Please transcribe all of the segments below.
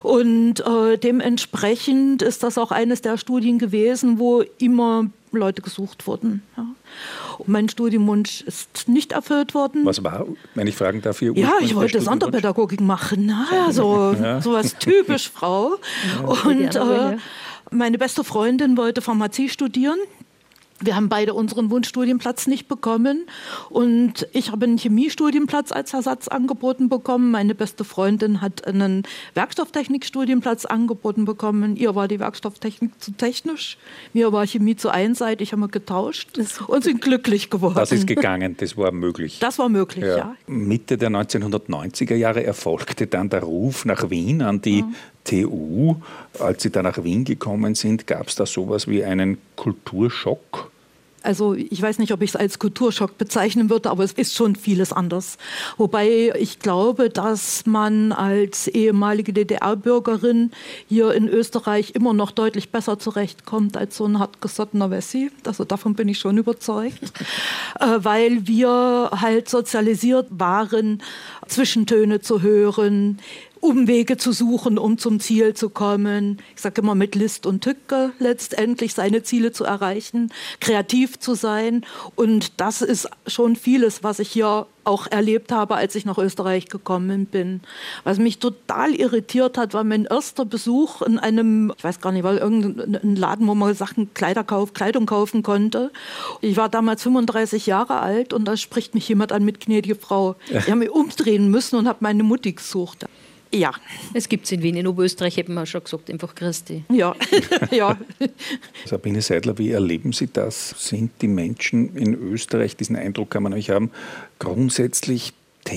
Und dementsprechend ist das auch eines der Studien gewesen, wo immer Leute gesucht wurden. Ja. Und mein Studienwunsch ist nicht erfüllt worden. Was war, wenn ich fragen darf, Ihr Ja, ich wollte Sonderpädagogik machen. Sowas typisch Frau. Und meine beste Freundin wollte Pharmazie studieren. Wir haben beide unseren Wunschstudienplatz nicht bekommen und ich habe einen Chemiestudienplatz als Ersatz angeboten bekommen. Meine beste Freundin hat einen Werkstofftechnikstudienplatz angeboten bekommen. Ihr war die Werkstofftechnik zu technisch, mir war Chemie zu einseitig, haben wir getauscht und sind glücklich geworden. Das ist gegangen, das war möglich. Das war möglich, ja. Mitte der 1990er Jahre erfolgte dann der Ruf nach Wien an die TU. Als Sie da nach Wien gekommen sind, gab es da sowas wie einen Kulturschock? Also ich weiß nicht, ob ich es als Kulturschock bezeichnen würde, aber es ist schon vieles anders. Wobei ich glaube, dass man als ehemalige DDR-Bürgerin hier in Österreich immer noch deutlich besser zurechtkommt als so ein hartgesottener Wessi. Also davon bin ich schon überzeugt. Weil wir halt sozialisiert waren, Zwischentöne zu hören, Umwege zu suchen, um zum Ziel zu kommen. Ich sage immer mit List und Tücke letztendlich seine Ziele zu erreichen, kreativ zu sein. Und das ist schon vieles, was ich hier auch erlebt habe, als ich nach Österreich gekommen bin. Was mich total irritiert hat, war mein erster Besuch in einem, ich weiß gar nicht, war irgendein Laden, wo man Kleidung kaufen konnte. Ich war damals 35 Jahre alt und da spricht mich jemand an mit gnädige Frau. Ich habe mich umdrehen müssen und habe meine Mutti gesucht. Ja. Es gibt es in Wien. In Oberösterreich hätten wir schon gesagt, einfach Christi. Ja. Ja. Sabine Seidler, wie erleben Sie das? Sind die Menschen in Österreich, diesen Eindruck kann man nämlich haben, grundsätzlich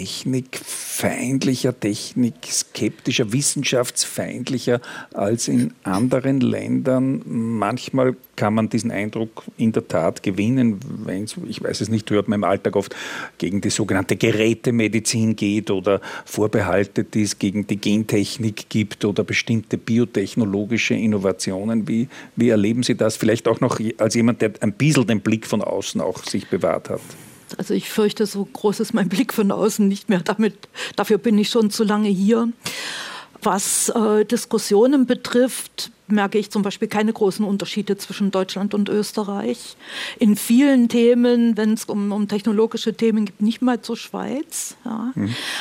technikfeindlicher, technikskeptischer, wissenschaftsfeindlicher als in anderen Ländern? Manchmal kann man diesen Eindruck in der Tat gewinnen, wenn es, ich weiß es nicht, hört man im Alltag oft, gegen die sogenannte Gerätemedizin geht oder Vorbehalte, die es gegen die Gentechnik gibt oder bestimmte biotechnologische Innovationen. Wie erleben Sie das? Vielleicht auch noch als jemand, der ein bisschen den Blick von außen auch sich bewahrt hat. Also ich fürchte, so groß ist mein Blick von außen nicht mehr. Dafür bin ich schon zu lange hier. Was Diskussionen betrifft, merke ich zum Beispiel keine großen Unterschiede zwischen Deutschland und Österreich. In vielen Themen, wenn es um technologische Themen geht, nicht mal zur Schweiz. Ja.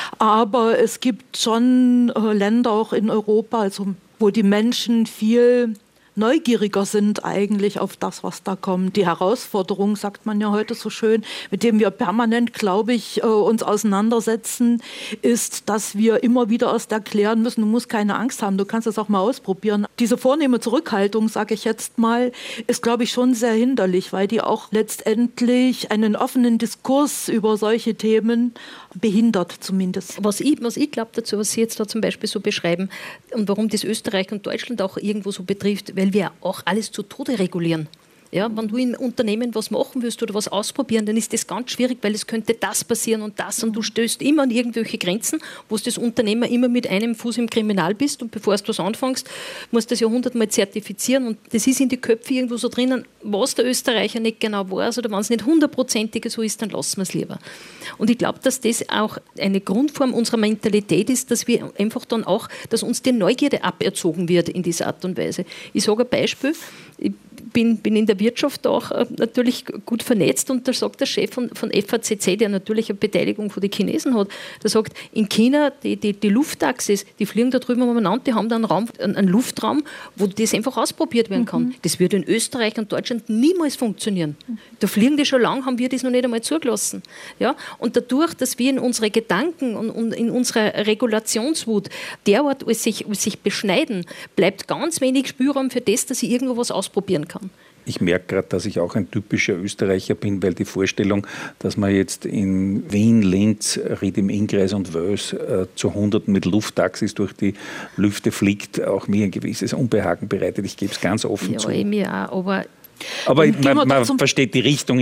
Aber es gibt schon Länder auch in Europa, also wo die Menschen viel neugieriger sind eigentlich auf das, was da kommt. Die Herausforderung, sagt man ja heute so schön, mit dem wir permanent, glaube ich, uns auseinandersetzen, ist, dass wir immer wieder erst erklären müssen, du musst keine Angst haben, du kannst es auch mal ausprobieren. Diese vornehme Zurückhaltung, sage ich jetzt mal, ist, glaube ich, schon sehr hinderlich, weil die auch letztendlich einen offenen Diskurs über solche Themen behindert zumindest. Was ich glaube dazu, was Sie jetzt da zum Beispiel so beschreiben und warum das Österreich und Deutschland auch irgendwo so betrifft, weil wir auch alles zu Tode regulieren. Ja, wenn du in Unternehmen was machen willst oder was ausprobieren, dann ist das ganz schwierig, weil es könnte das passieren und das und du stößt immer an irgendwelche Grenzen, wo du als Unternehmer immer mit einem Fuß im Kriminal bist und bevor du was anfängst, musst du das ja 100-mal zertifizieren und das ist in die Köpfe irgendwo so drinnen, was der Österreicher nicht genau weiß oder wenn es nicht 100%ig so ist, dann lassen wir es lieber. Und ich glaube, dass das auch eine Grundform unserer Mentalität ist, dass wir einfach dann auch, dass uns die Neugierde aberzogen wird in dieser Art und Weise. Ich sage ein Beispiel, ich bin in der Wirtschaft auch natürlich gut vernetzt und da sagt der Chef von FACC, der natürlich eine Beteiligung von den Chinesen hat, der sagt, in China, die Lufttaxis, die fliegen da drüben umeinander, die haben da einen Luftraum, wo das einfach ausprobiert werden kann. Das wird in Österreich und Deutschland niemals funktionieren. Da fliegen die schon lang, haben wir das noch nicht einmal zugelassen. Ja? Und dadurch, dass wir in unsere Gedanken und in unserer Regulationswut derart als sich beschneiden, bleibt ganz wenig Spielraum für das, dass ich irgendwo was ausprobieren kann. Ich merke gerade, dass ich auch ein typischer Österreicher bin, weil die Vorstellung, dass man jetzt in Wien, Linz, Ried im Innkreis und Wels zu Hunderten mit Lufttaxis durch die Lüfte fliegt, auch mir ein gewisses Unbehagen bereitet. Ich gebe es ganz offen zu. Ja, mir auch, aber man versteht die Richtung,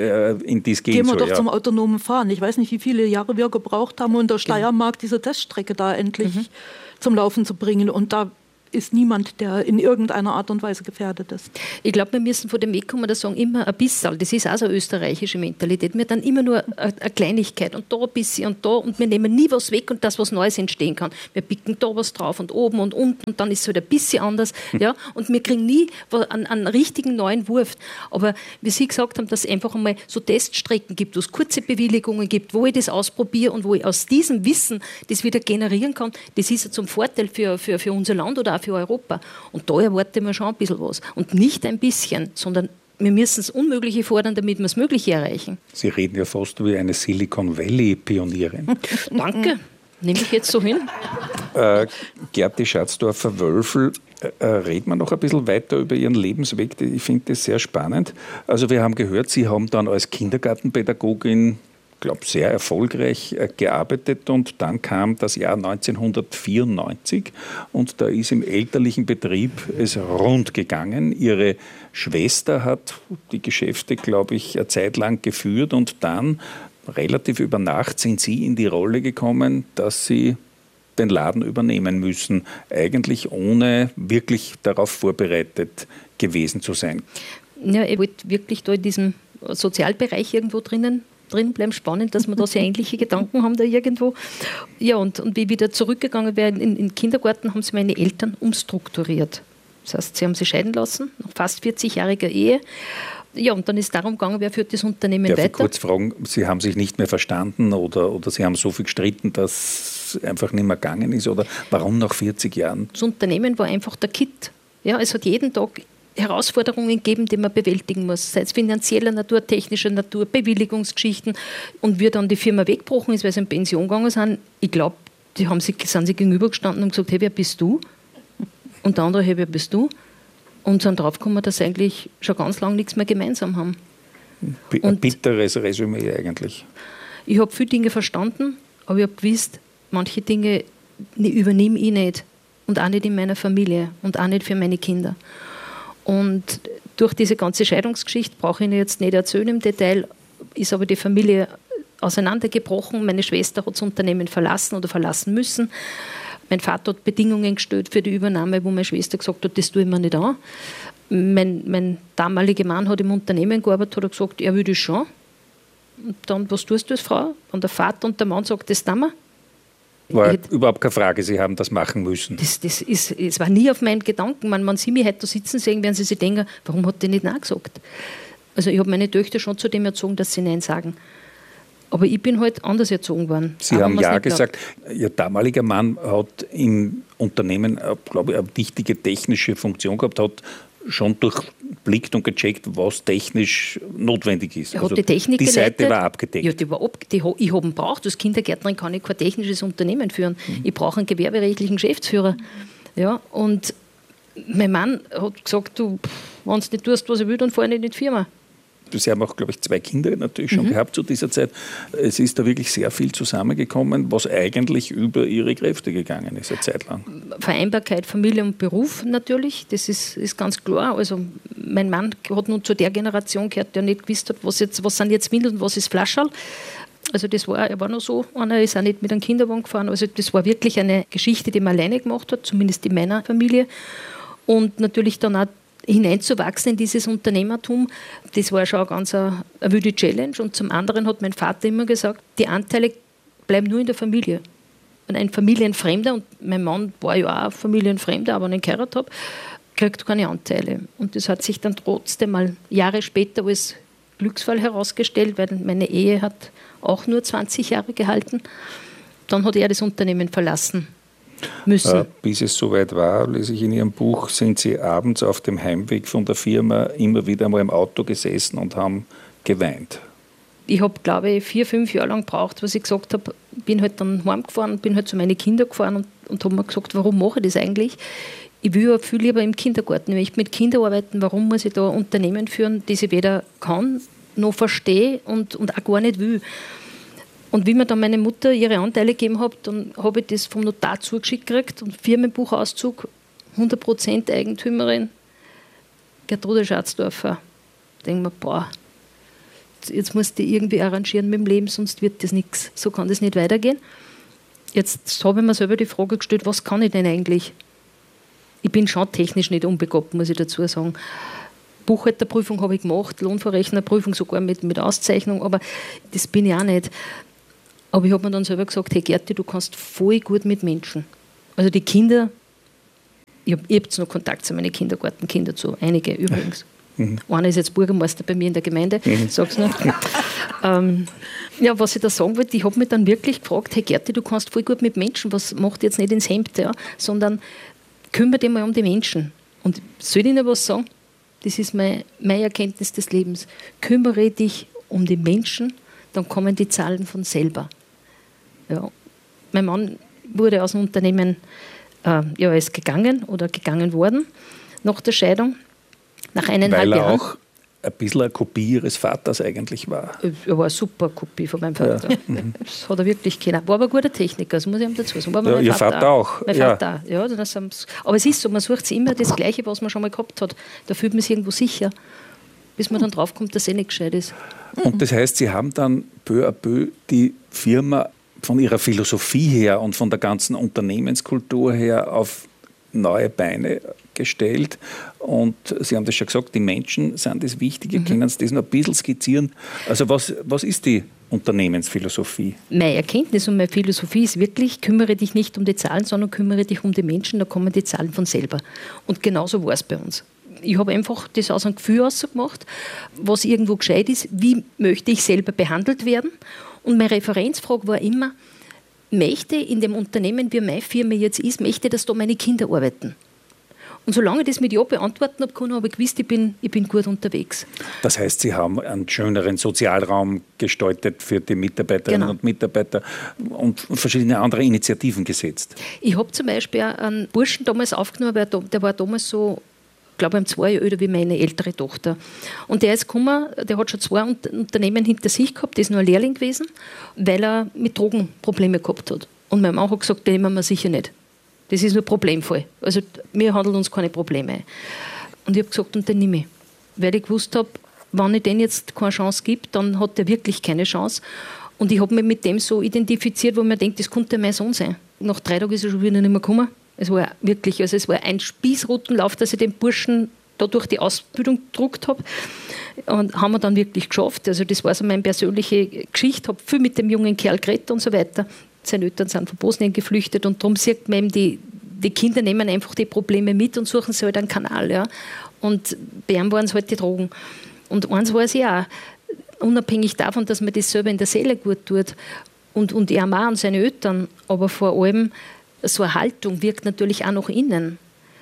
in die es geht. Gehen wir doch zum autonomen Fahren. Ich weiß nicht, wie viele Jahre wir gebraucht haben, um der Steiermark diese Teststrecke da endlich zum Laufen zu bringen. Und da ist niemand, der in irgendeiner Art und Weise gefährdet ist. Ich glaube, wir müssen von dem wegkommen, dass sagen, immer ein bisschen, das ist auch so eine österreichische Mentalität. Wir dann immer nur eine Kleinigkeit und da ein bisschen und da und wir nehmen nie was weg und das, was Neues entstehen kann. Wir picken da was drauf und oben und unten und dann ist es halt ein bisschen anders. Ja? Und wir kriegen nie einen richtigen neuen Wurf. Aber wie Sie gesagt haben, dass es einfach einmal so Teststrecken gibt, wo es kurze Bewilligungen gibt, wo ich das ausprobiere und wo ich aus diesem Wissen das wieder generieren kann, das ist ja zum Vorteil für unser Land oder auch für Europa. Und da erwarte ich mir schon ein bisschen was. Und nicht ein bisschen, sondern wir müssen das Unmögliche fordern, damit wir das Mögliche erreichen. Sie reden ja fast wie eine Silicon Valley-Pionierin. Danke, nehme ich jetzt so hin. Gerti Schatzdorfer-Wölfel, reden wir noch ein bisschen weiter über Ihren Lebensweg. Ich finde das sehr spannend. Also wir haben gehört, Sie haben dann als Kindergartenpädagogin, glaube sehr erfolgreich gearbeitet und dann kam das Jahr 1994 und da ist im elterlichen Betrieb es rund gegangen. Ihre Schwester hat die Geschäfte, glaube ich, eine Zeit lang geführt und dann relativ über Nacht sind Sie in die Rolle gekommen, dass Sie den Laden übernehmen müssen, eigentlich ohne wirklich darauf vorbereitet gewesen zu sein. Ja, ich wollte wirklich da in diesem Sozialbereich irgendwo drin bleiben. Spannend, dass wir da sehr ähnliche Gedanken haben da irgendwo. Ja, und wie ich wieder zurückgegangen wäre in den Kindergarten, haben sie meine Eltern umstrukturiert. Das heißt, sie haben sich scheiden lassen, nach fast 40-jähriger Ehe. Ja, und dann ist es darum gegangen, wer führt das Unternehmen weiter. Darf ich kurz fragen, Sie haben sich nicht mehr verstanden oder Sie haben so viel gestritten, dass es einfach nicht mehr gegangen ist? Oder warum nach 40 Jahren? Das Unternehmen war einfach der Kit. Ja, es hat jeden Tag Herausforderungen gegeben, die man bewältigen muss, sei es finanzieller Natur, technischer Natur, Bewilligungsgeschichten. Und wie dann die Firma weggebrochen ist, weil sie in Pension gegangen sind, ich glaube, sind sie gegenübergestanden und gesagt, hey, wer bist du? Und der andere, hey, wer bist du? Und sind draufgekommen, dass sie eigentlich schon ganz lange nichts mehr gemeinsam haben. Ein bitteres Resümee eigentlich. Ich habe viele Dinge verstanden, aber ich habe gewusst, manche Dinge übernehme ich nicht. Und auch nicht in meiner Familie und auch nicht für meine Kinder. Und durch diese ganze Scheidungsgeschichte, brauche ich Ihnen jetzt nicht erzählen im Detail, ist aber die Familie auseinandergebrochen. Meine Schwester hat das Unternehmen verlassen oder verlassen müssen. Mein Vater hat Bedingungen gestellt für die Übernahme, wo meine Schwester gesagt hat, das tue ich mir nicht an. Mein damaliger Mann hat im Unternehmen gearbeitet, hat gesagt, er will das schon. Und dann, was tust du als Frau? Und der Vater und der Mann sagt, das tun wir. War überhaupt keine Frage, Sie haben das machen müssen. Es war nie auf meinen Gedanken. Man Sie mich heute da sitzen sehen, werden Sie sich denken, warum hat der nicht Nein gesagt? Also ich habe meine Töchter schon zu dem erzogen, dass sie Nein sagen. Aber ich bin halt anders erzogen worden. Sie haben Ja gesagt. Ihr damaliger Mann hat im Unternehmen, glaube ich, eine wichtige technische Funktion gehabt, hat schon durchblickt und gecheckt, was technisch notwendig ist. Er hat die Technik geleitet. Seite war abgedeckt. Ja, ich habe ihn braucht. Als Kindergärtnerin kann ich kein technisches Unternehmen führen. Ich brauche einen gewerberechtlichen Geschäftsführer. Ja, und mein Mann hat gesagt, du, wenn du nicht tust, was ich will, dann fahre ich nicht in die Firma. Sie haben auch, glaube ich, 2 Kinder natürlich schon gehabt zu dieser Zeit. Es ist da wirklich sehr viel zusammengekommen, was eigentlich über Ihre Kräfte gegangen ist, eine Zeit lang. Vereinbarkeit, Familie und Beruf natürlich, das ist ganz klar. Also mein Mann hat nun zu der Generation gehört, der nicht gewusst hat, was sind jetzt Windeln und was ist Flascherl. Also er war noch so, einer ist auch nicht mit einem Kinderwagen gefahren. Also das war wirklich eine Geschichte, die man alleine gemacht hat, zumindest in meiner Familie. Und natürlich dann auch hineinzuwachsen in dieses Unternehmertum, das war schon eine wilde Challenge. Und zum anderen hat mein Vater immer gesagt, die Anteile bleiben nur in der Familie. Und ein Familienfremder, und mein Mann war ja auch Familienfremder, aber nicht geheiratet habe, kriegt keine Anteile. Und das hat sich dann trotzdem mal Jahre später als Glücksfall herausgestellt, weil meine Ehe hat auch nur 20 Jahre gehalten. Dann hat er das Unternehmen verlassen müssen. Bis es soweit war, lese ich in Ihrem Buch, sind Sie abends auf dem Heimweg von der Firma immer wieder mal im Auto gesessen und haben geweint. Ich habe, glaube ich, 4-5 Jahre lang gebraucht, was ich gesagt habe. Bin halt dann heimgefahren, bin halt zu meinen Kindern gefahren und habe mir gesagt, warum mache ich das eigentlich? Ich will ja viel lieber im Kindergarten. Ich möchte mit Kindern arbeiten. Warum muss ich da Unternehmen führen, die ich weder kann, noch verstehe und auch gar nicht will? Und wie mir dann meine Mutter ihre Anteile gegeben hat, dann habe ich das vom Notar zugeschickt gekriegt und Firmenbuchauszug, 100% Eigentümerin, Gertrude Schatzdorfer. Da denke ich mir, boah, jetzt musst du irgendwie arrangieren mit dem Leben, sonst wird das nichts. So kann das nicht weitergehen. Jetzt habe ich mir selber die Frage gestellt, was kann ich denn eigentlich? Ich bin schon technisch nicht unbegabt, muss ich dazu sagen. Buchhalterprüfung habe ich gemacht, Lohnverrechnerprüfung sogar mit Auszeichnung, aber das bin ich auch nicht. Aber ich habe mir dann selber gesagt, hey Gerti, du kannst voll gut mit Menschen. Also die Kinder, ich habe jetzt noch Kontakt zu meinen Kindergartenkindern, zu einige übrigens. Einer ist jetzt Bürgermeister bei mir in der Gemeinde, sag's nur. Ja, was ich da sagen wollte, ich habe mich dann wirklich gefragt, hey Gerti, du kannst voll gut mit Menschen, was macht jetzt nicht ins Hemd, ja, sondern kümmere dich mal um die Menschen. Und soll ich Ihnen was sagen? Das ist meine Erkenntnis des Lebens. Kümmere dich um die Menschen, dann kommen die Zahlen von selber. Ja. Mein Mann wurde aus dem Unternehmen, er ist gegangen worden nach der Scheidung, nach 1,5 Jahren. Weil er auch ein bisschen eine Kopie ihres Vaters eigentlich war. Er war eine super Kopie von meinem Vater. Ja. Das hat er wirklich können. War aber ein guter Techniker, das muss ich ihm dazu sagen. War Ihr Vater auch. Mein Vater auch. Ja, aber es ist so, man sucht sich immer das Gleiche, was man schon mal gehabt hat. Da fühlt man sich irgendwo sicher, bis man dann draufkommt, dass er nicht gescheit ist. Und das heißt, Sie haben dann peu à peu die Firma von ihrer Philosophie her und von der ganzen Unternehmenskultur her auf neue Beine gestellt. Und Sie haben das schon gesagt, die Menschen sind das Wichtige. Können Sie das noch ein bisschen skizzieren? Also was ist die Unternehmensphilosophie? Meine Erkenntnis und meine Philosophie ist wirklich, kümmere dich nicht um die Zahlen, sondern kümmere dich um die Menschen, da kommen die Zahlen von selber. Und genauso war es bei uns. Ich habe einfach das aus einem Gefühl gemacht, was irgendwo gescheit ist, wie möchte ich selber behandelt werden. Und meine Referenzfrage war immer, möchte in dem Unternehmen, wie meine Firma jetzt ist, möchte, dass da meine Kinder arbeiten? Und solange ich das mit Ja beantworten habe können, habe ich gewusst, ich bin gut unterwegs. Das heißt, Sie haben einen schöneren Sozialraum gestaltet für die Mitarbeiterinnen und Mitarbeiter und verschiedene andere Initiativen gesetzt. Ich habe zum Beispiel einen Burschen damals aufgenommen, weil der war damals so, ich glaube, 2 Jahre älter wie meine ältere Tochter. Und der ist gekommen, der hat schon 2 Unternehmen hinter sich gehabt, der ist nur ein Lehrling gewesen, weil er mit Drogen Probleme gehabt hat. Und mein Mann hat gesagt, den nehmen wir sicher nicht. Das ist nur Problemfall. Also wir handeln uns keine Probleme. Und ich habe gesagt, und den nehme ich. Weil ich gewusst habe, wenn ich den jetzt keine Chance gebe, dann hat der wirklich keine Chance. Und ich habe mich mit dem so identifiziert, wo man denkt, das könnte mein Sohn sein. Nach 3 Tagen ist er schon wieder nicht mehr gekommen. Es war wirklich, also es war ein Spießrutenlauf, dass ich den Burschen da durch die Ausbildung gedruckt habe. Und haben wir dann wirklich geschafft. Also das war so meine persönliche Geschichte. Habe viel mit dem jungen Kerl geredet und so weiter. Seine Eltern sind von Bosnien geflüchtet und darum sieht man eben, die Kinder nehmen einfach die Probleme mit und suchen sich halt einen Kanal. Ja. Und bei ihm waren es halt die Drogen. Und eins weiß ich auch, unabhängig davon, dass man das selber in der Seele gut tut und er auch an seine Eltern, aber vor allem so eine Haltung wirkt natürlich auch nach innen.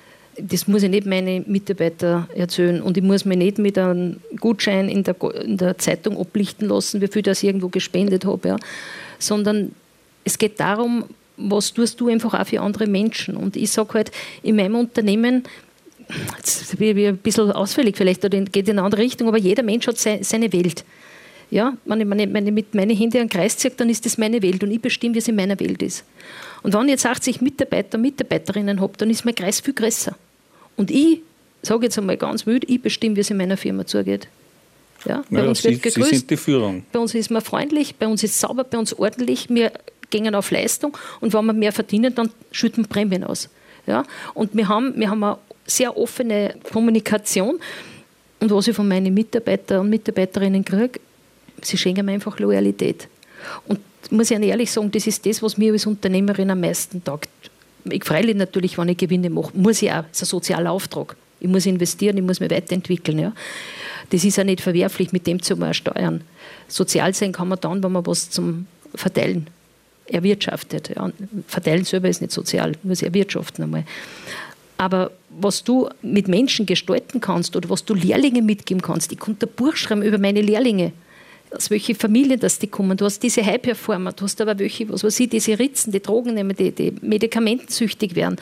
Das muss ich nicht meine Mitarbeiter erzählen und ich muss mich nicht mit einem Gutschein in der Zeitung ablichten lassen, wie viel das ich irgendwo gespendet habe, ja. Sondern es geht darum, was tust du einfach auch für andere Menschen. Und ich sage halt, in meinem Unternehmen, jetzt bin ich ein bisschen ausfällig vielleicht, oder geht in eine andere Richtung, aber jeder Mensch hat seine Welt. Ja, wenn ich mit meinen Händen einen Kreis ziehe, dann ist das meine Welt und ich bestimme, wie es in meiner Welt ist. Und wenn ich jetzt 80 Mitarbeiter und Mitarbeiterinnen habe, dann ist mein Kreis viel größer. Und ich sage jetzt einmal ganz wild, ich bestimme, wie es in meiner Firma zugeht. Ja, bei uns wird gegrüßt. Sie sind die Führung. Bei uns ist man freundlich, bei uns ist es sauber, bei uns ordentlich. Wir gehen auf Leistung und wenn wir mehr verdienen, dann schütten wir Prämien aus. Ja? Und wir haben eine sehr offene Kommunikation. Und was ich von meinen Mitarbeitern und Mitarbeiterinnen kriege, sie schenken mir einfach Loyalität. Und muss ich Ihnen ehrlich sagen, das ist das, was mir als Unternehmerin am meisten taugt. Ich freilich natürlich, wenn ich Gewinne mache, muss ich auch, das ist ein sozialer Auftrag. Ich muss investieren, ich muss mich weiterentwickeln. Ja. Das ist ja nicht verwerflich, mit dem zu steuern. Sozial sein kann man dann, wenn man was zum Verteilen erwirtschaftet. Ja. Verteilen selber ist nicht sozial, muss ich erwirtschaften einmal. Aber was du mit Menschen gestalten kannst oder was du Lehrlingen mitgeben kannst, ich konnte ein Buch schreiben über meine Lehrlinge, aus welchen Familien das die kommen. Du hast diese High-Performer, du hast aber welche, was weiß ich, diese Ritzen, die Drogen nehmen, die medikamentensüchtig werden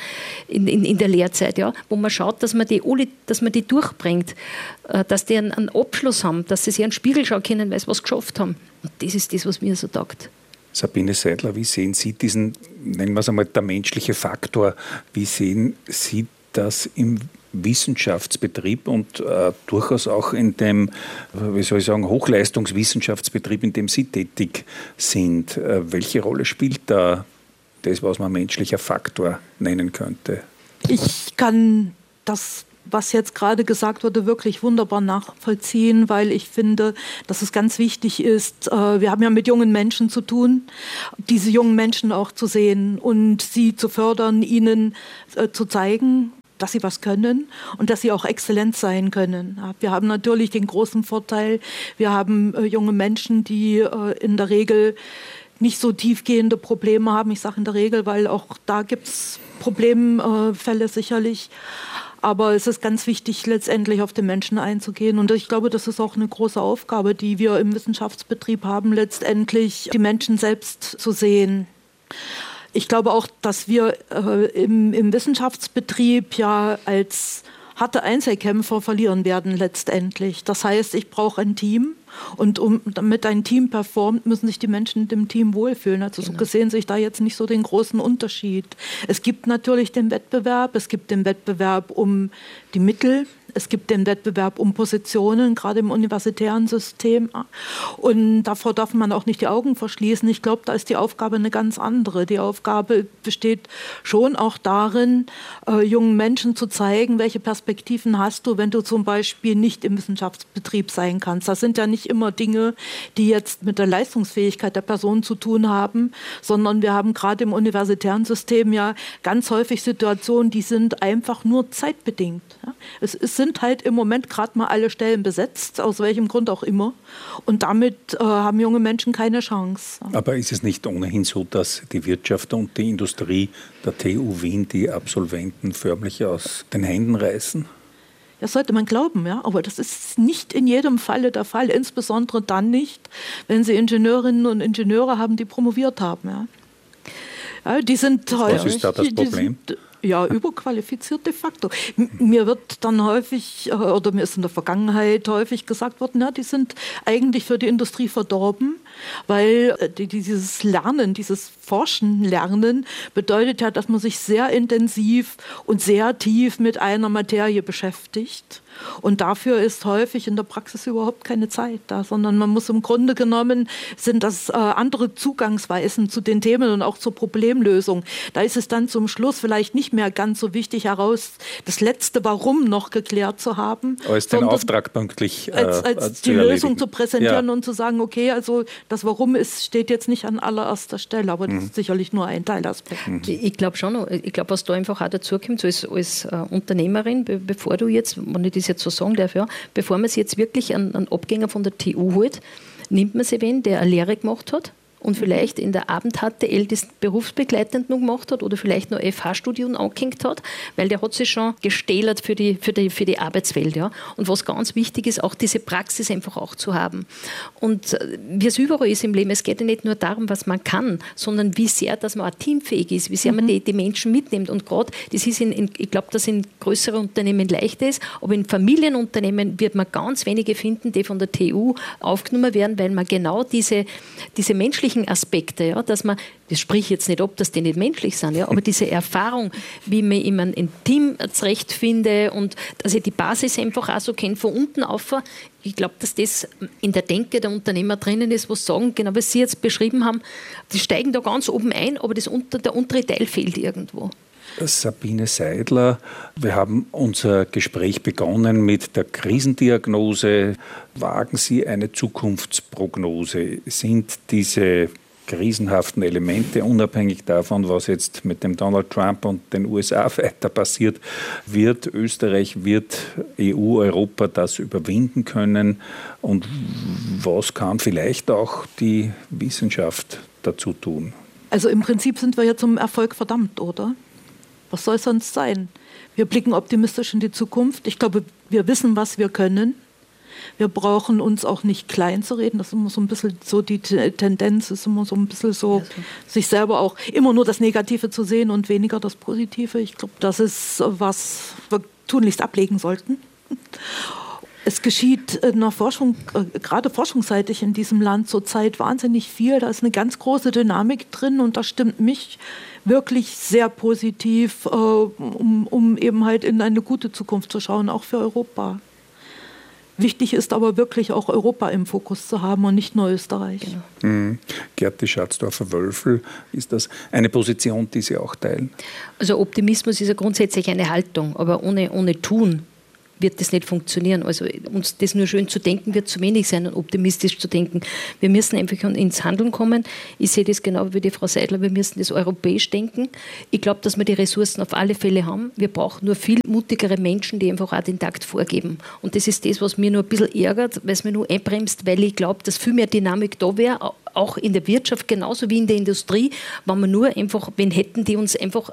in der Lehrzeit, ja, wo man schaut, dass man die durchbringt, dass die einen Abschluss haben, dass sie sich einen Spiegel schauen können, weil sie was geschafft haben. Und das ist das, was mir so taugt. Sabine Seidler, wie sehen Sie diesen, nennen wir es einmal, der menschliche Faktor, wie sehen Sie das im Wissenschaftsbetrieb und durchaus auch in dem, wie soll ich sagen, Hochleistungswissenschaftsbetrieb, in dem Sie tätig sind? Welche Rolle spielt da das, was man menschlicher Faktor nennen könnte? Ich kann das, was jetzt gerade gesagt wurde, wirklich wunderbar nachvollziehen, weil ich finde, dass es ganz wichtig ist, wir haben ja mit jungen Menschen zu tun, diese jungen Menschen auch zu sehen und sie zu fördern, ihnen zu zeigen, dass sie was können und dass sie auch exzellent sein können. Wir haben natürlich den großen Vorteil, wir haben junge Menschen, die in der Regel nicht so tiefgehende Probleme haben. Ich sage in der Regel, weil auch da gibt es Problemfälle sicherlich. Aber es ist ganz wichtig, letztendlich auf den Menschen einzugehen. Und ich glaube, das ist auch eine große Aufgabe, die wir im Wissenschaftsbetrieb haben, letztendlich die Menschen selbst zu sehen. Ich glaube auch, dass wir im Wissenschaftsbetrieb ja als harte Einzelkämpfer verlieren werden letztendlich. Das heißt, ich brauche ein Team. Und damit ein Team performt, müssen sich die Menschen in dem Team wohlfühlen. Also so gesehen sehe ich da jetzt nicht so den großen Unterschied. Es gibt natürlich den Wettbewerb, es gibt den Wettbewerb um die Mittel, es gibt den Wettbewerb um Positionen, gerade im universitären System. Und davor darf man auch nicht die Augen verschließen. Ich glaube, da ist die Aufgabe eine ganz andere. Die Aufgabe besteht schon auch darin, jungen Menschen zu zeigen, welche Perspektiven hast du, wenn du zum Beispiel nicht im Wissenschaftsbetrieb sein kannst. Das sind ja nicht immer Dinge, die jetzt mit der Leistungsfähigkeit der Person zu tun haben, sondern wir haben gerade im universitären System ja ganz häufig Situationen, die sind einfach nur zeitbedingt. Es sind halt im Moment gerade mal alle Stellen besetzt, aus welchem Grund auch immer. Und damit haben junge Menschen keine Chance. Aber ist es nicht ohnehin so, dass die Wirtschaft und die Industrie der TU Wien die Absolventen förmlich aus den Händen reißen? Das sollte man glauben, ja, aber das ist nicht in jedem Falle der Fall, insbesondere dann nicht, wenn Sie Ingenieurinnen und Ingenieure haben, die promoviert haben. Ja. Ja, die sind Was ist da das Problem? Ja, überqualifiziert de facto. Mir wird dann häufig, oder mir ist in der Vergangenheit häufig gesagt worden, ja, die sind eigentlich für die Industrie verdorben, weil dieses Lernen, dieses Forschen lernen bedeutet ja, dass man sich sehr intensiv und sehr tief mit einer Materie beschäftigt. Und dafür ist häufig in der Praxis überhaupt keine Zeit da, sondern man muss im Grunde genommen, sind das andere Zugangsweisen zu den Themen und auch zur Problemlösung. Da ist es dann zum Schluss vielleicht nicht mehr ganz so wichtig heraus, das letzte Warum noch geklärt zu haben. Als den Auftrag pünktlich als die Lösung zu präsentieren und zu sagen, okay, also das Warum steht jetzt nicht an allererster Stelle, aber das ist sicherlich nur ein Teilaspekt. Ich glaube schon, was da einfach auch dazu kommt, so als Unternehmerin, bevor du jetzt, wenn ich das jetzt so sagen darf, ja, bevor man sich jetzt wirklich einen Abgänger von der TU holt, nimmt man sich wen, der eine Lehre gemacht hat und vielleicht in der Abend-HTL das berufsbegleitend noch gemacht hat oder vielleicht noch FH-Studium angehängt hat, weil der hat sich schon gestählert für die Arbeitswelt. Ja. Und was ganz wichtig ist, auch diese Praxis einfach auch zu haben. Und wie es überall ist im Leben, es geht ja nicht nur darum, was man kann, sondern wie sehr, dass man auch teamfähig ist, wie sehr man die Menschen mitnimmt. Und gerade, das ist ich glaube, dass in größeren Unternehmen leichter ist, aber in Familienunternehmen wird man ganz wenige finden, die von der TU aufgenommen werden, weil man genau diese menschlichen Aspekte, ja, dass man, das spricht jetzt nicht ab, dass die nicht menschlich sind, ja, aber diese Erfahrung, wie man in einem Team zurechtfinde und dass ich die Basis einfach auch so kenne, von unten auf, ich glaube, dass das in der Denke der Unternehmer drinnen ist, was sagen, genau wie Sie jetzt beschrieben haben, die steigen da ganz oben ein, aber der untere Teil fehlt irgendwo. Sabine Seidler, wir haben unser Gespräch begonnen mit der Krisendiagnose. Wagen Sie eine Zukunftsprognose? Sind diese krisenhaften Elemente, unabhängig davon, was jetzt mit dem Donald Trump und den USA weiter passiert, wird Österreich, wird EU, Europa das überwinden können? Und was kann vielleicht auch die Wissenschaft dazu tun? Also im Prinzip sind wir ja zum Erfolg verdammt, oder? Was soll es sonst sein? Wir blicken optimistisch in die Zukunft. Ich glaube, wir wissen, was wir können. Wir brauchen uns auch nicht klein zu reden. Das ist immer so ein bisschen so, die Tendenz ist immer so ein bisschen so, sich selber auch immer nur das Negative zu sehen und weniger das Positive. Ich glaube, das ist, was wir tunlichst ablegen sollten. Es geschieht in der Forschung, gerade forschungsseitig in diesem Land zurzeit wahnsinnig viel. Da ist eine ganz große Dynamik drin und das stimmt mich wirklich sehr positiv, um eben halt in eine gute Zukunft zu schauen, auch für Europa. Wichtig ist aber wirklich auch Europa im Fokus zu haben und nicht nur Österreich. Genau. Gerti Schatzdorfer-Wölfel, ist das eine Position, die Sie auch teilen? Also Optimismus ist ja grundsätzlich eine Haltung, aber ohne Tun wird das nicht funktionieren. Also uns das nur schön zu denken, wird zu wenig sein und optimistisch zu denken. Wir müssen einfach ins Handeln kommen. Ich sehe das genau wie die Frau Seidler, wir müssen das europäisch denken. Ich glaube, dass wir die Ressourcen auf alle Fälle haben. Wir brauchen nur viel mutigere Menschen, die einfach auch den Takt vorgeben. Und das ist das, was mir nur ein bisschen ärgert, weil es mir nur einbremst, weil ich glaube, dass viel mehr Dynamik da wäre, auch in der Wirtschaft genauso wie in der Industrie, wenn wir nur einfach, wen hätten, die einfach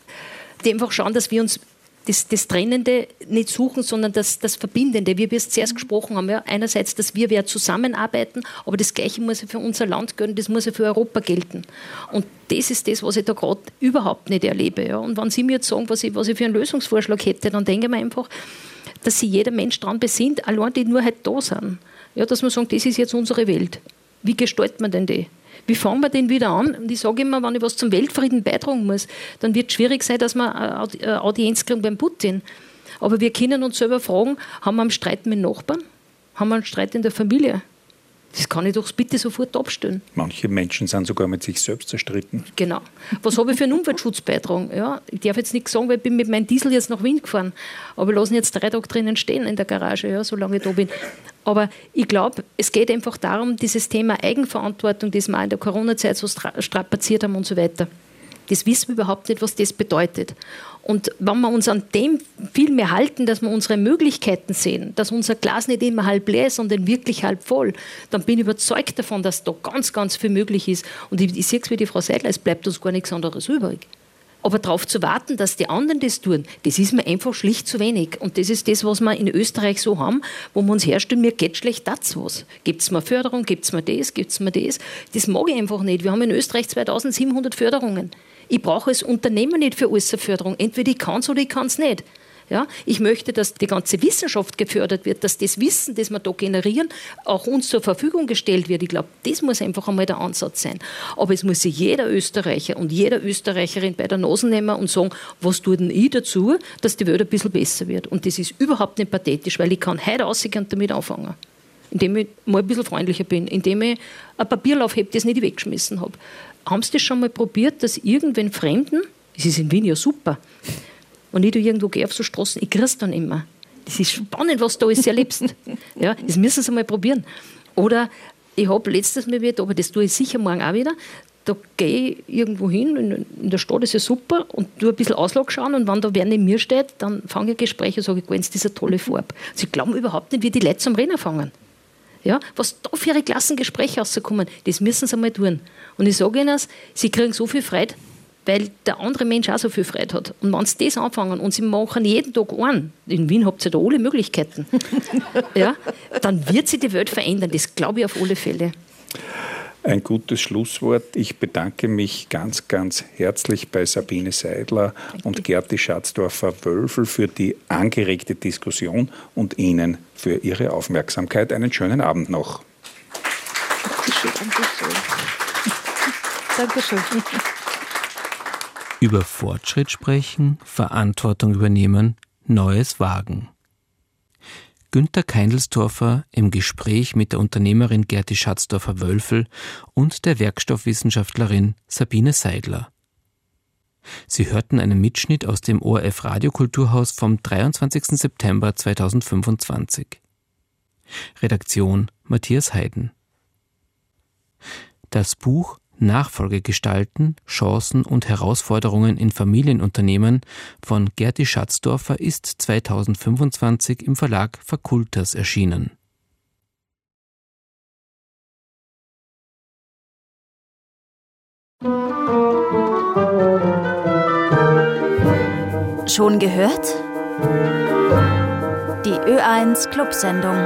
schauen, dass wir uns das Trennende nicht suchen, sondern das Verbindende, wie wir es zuerst gesprochen haben. Ja, einerseits, dass wir zusammenarbeiten, aber das Gleiche muss ja für unser Land gelten, das muss ja für Europa gelten. Und das ist das, was ich da gerade überhaupt nicht erlebe. Ja. Und wenn Sie mir jetzt sagen, was ich für einen Lösungsvorschlag hätte, dann denke ich mir einfach, dass sich jeder Mensch daran besinnt, allein die nur halt da sind. Ja, dass man sagt, das ist jetzt unsere Welt. Wie gestaltet man denn die? Wie fangen wir den wieder an? Und ich sage immer, wenn ich was zum Weltfrieden beitragen muss, dann wird es schwierig sein, dass wir eine Audienz kriegen beim Putin. Aber wir können uns selber fragen, haben wir einen Streit mit den Nachbarn? Haben wir einen Streit in der Familie? Das kann ich doch bitte sofort abstellen. Manche Menschen sind sogar mit sich selbst zerstritten. Genau. Was habe ich für einen Umweltschutz beitragen? Ja, ich darf jetzt nichts sagen, weil ich bin mit meinem Diesel jetzt nach Wien gefahren. Aber wir lassen jetzt 3 Tage drinnen stehen in der Garage, ja, solange ich da bin. Aber ich glaube, es geht einfach darum, dieses Thema Eigenverantwortung, das wir auch in der Corona-Zeit so strapaziert haben und so weiter. Das wissen wir überhaupt nicht, was das bedeutet. Und wenn wir uns an dem viel mehr halten, dass wir unsere Möglichkeiten sehen, dass unser Glas nicht immer halb leer ist, sondern wirklich halb voll, dann bin ich überzeugt davon, dass da ganz, ganz viel möglich ist. Und ich sehe es wie die Frau Seidler, es bleibt uns gar nichts anderes übrig. Aber darauf zu warten, dass die anderen das tun, das ist mir einfach schlicht zu wenig. Und das ist das, was wir in Österreich so haben, wo wir uns herstellen, mir geht schlecht dazu was. Gibt es mir Förderung, gibt es mir das, gibt es mir das? Das mag ich einfach nicht. Wir haben in Österreich 2700 Förderungen. Ich brauche als Unternehmer nicht für alles eine Förderung. Entweder ich kann es oder ich kann es nicht. Ja, ich möchte, dass die ganze Wissenschaft gefördert wird, dass das Wissen, das wir da generieren, auch uns zur Verfügung gestellt wird. Ich glaube, das muss einfach einmal der Ansatz sein. Aber es muss sich jeder Österreicher und jede Österreicherin bei der Nase nehmen und sagen, was tue denn ich dazu, dass die Welt ein bisschen besser wird. Und das ist überhaupt nicht pathetisch, weil ich kann heute rausgehen und damit anfangen. Indem ich mal ein bisschen freundlicher bin, indem ich ein Papierlauf habe, das ich nicht weggeschmissen habe. Haben Sie das schon mal probiert, dass irgendwen Fremden, das ist in Wien ja super, wenn ich da irgendwo gehe auf so Straßen, ich kriege es dann immer. Das ist spannend, was du alles erlebst. Ja, das müssen Sie mal probieren. Oder ich habe letztes Mal wieder, aber das tue ich sicher morgen auch wieder, da gehe ich irgendwo hin, in der Stadt ist ja super, und tue ein bisschen Auslag schauen, und wenn da wer neben mir steht, dann fange ich Gespräche und sage, das ist eine tolle Farbe. Sie glauben überhaupt nicht, wie die Leute zum Rennen fangen. Ja, was da für ihre Klassengespräche rauskommen, das müssen sie mal tun. Und ich sage ihnen, sie kriegen so viel Freude, weil der andere Mensch auch so viel Freude hat. Und wenn sie das anfangen und sie machen jeden Tag einen, in Wien habt ihr da alle Möglichkeiten, ja, dann wird sich die Welt verändern. Das glaube ich auf alle Fälle. Ein gutes Schlusswort. Ich bedanke mich ganz, ganz herzlich bei Sabine Seidler und Gerti Schatzdorfer-Wölfel für die angeregte Diskussion und Ihnen für Ihre Aufmerksamkeit. Einen schönen Abend noch. Dankeschön. Über Fortschritt sprechen, Verantwortung übernehmen, Neues wagen. Günter Keindelstorfer im Gespräch mit der Unternehmerin Gerti Schatzdorfer-Wölfel und der Werkstoffwissenschaftlerin Sabine Seidler. Sie hörten einen Mitschnitt aus dem ORF Radiokulturhaus vom 23. September 2025. Redaktion Matthias Heiden. Das Buch Nachfolge gestalten, Chancen und Herausforderungen in Familienunternehmen von Gerti Schatzdorfer ist 2025 im Verlag Facultas erschienen. Schon gehört? Die Ö1 Clubsendung.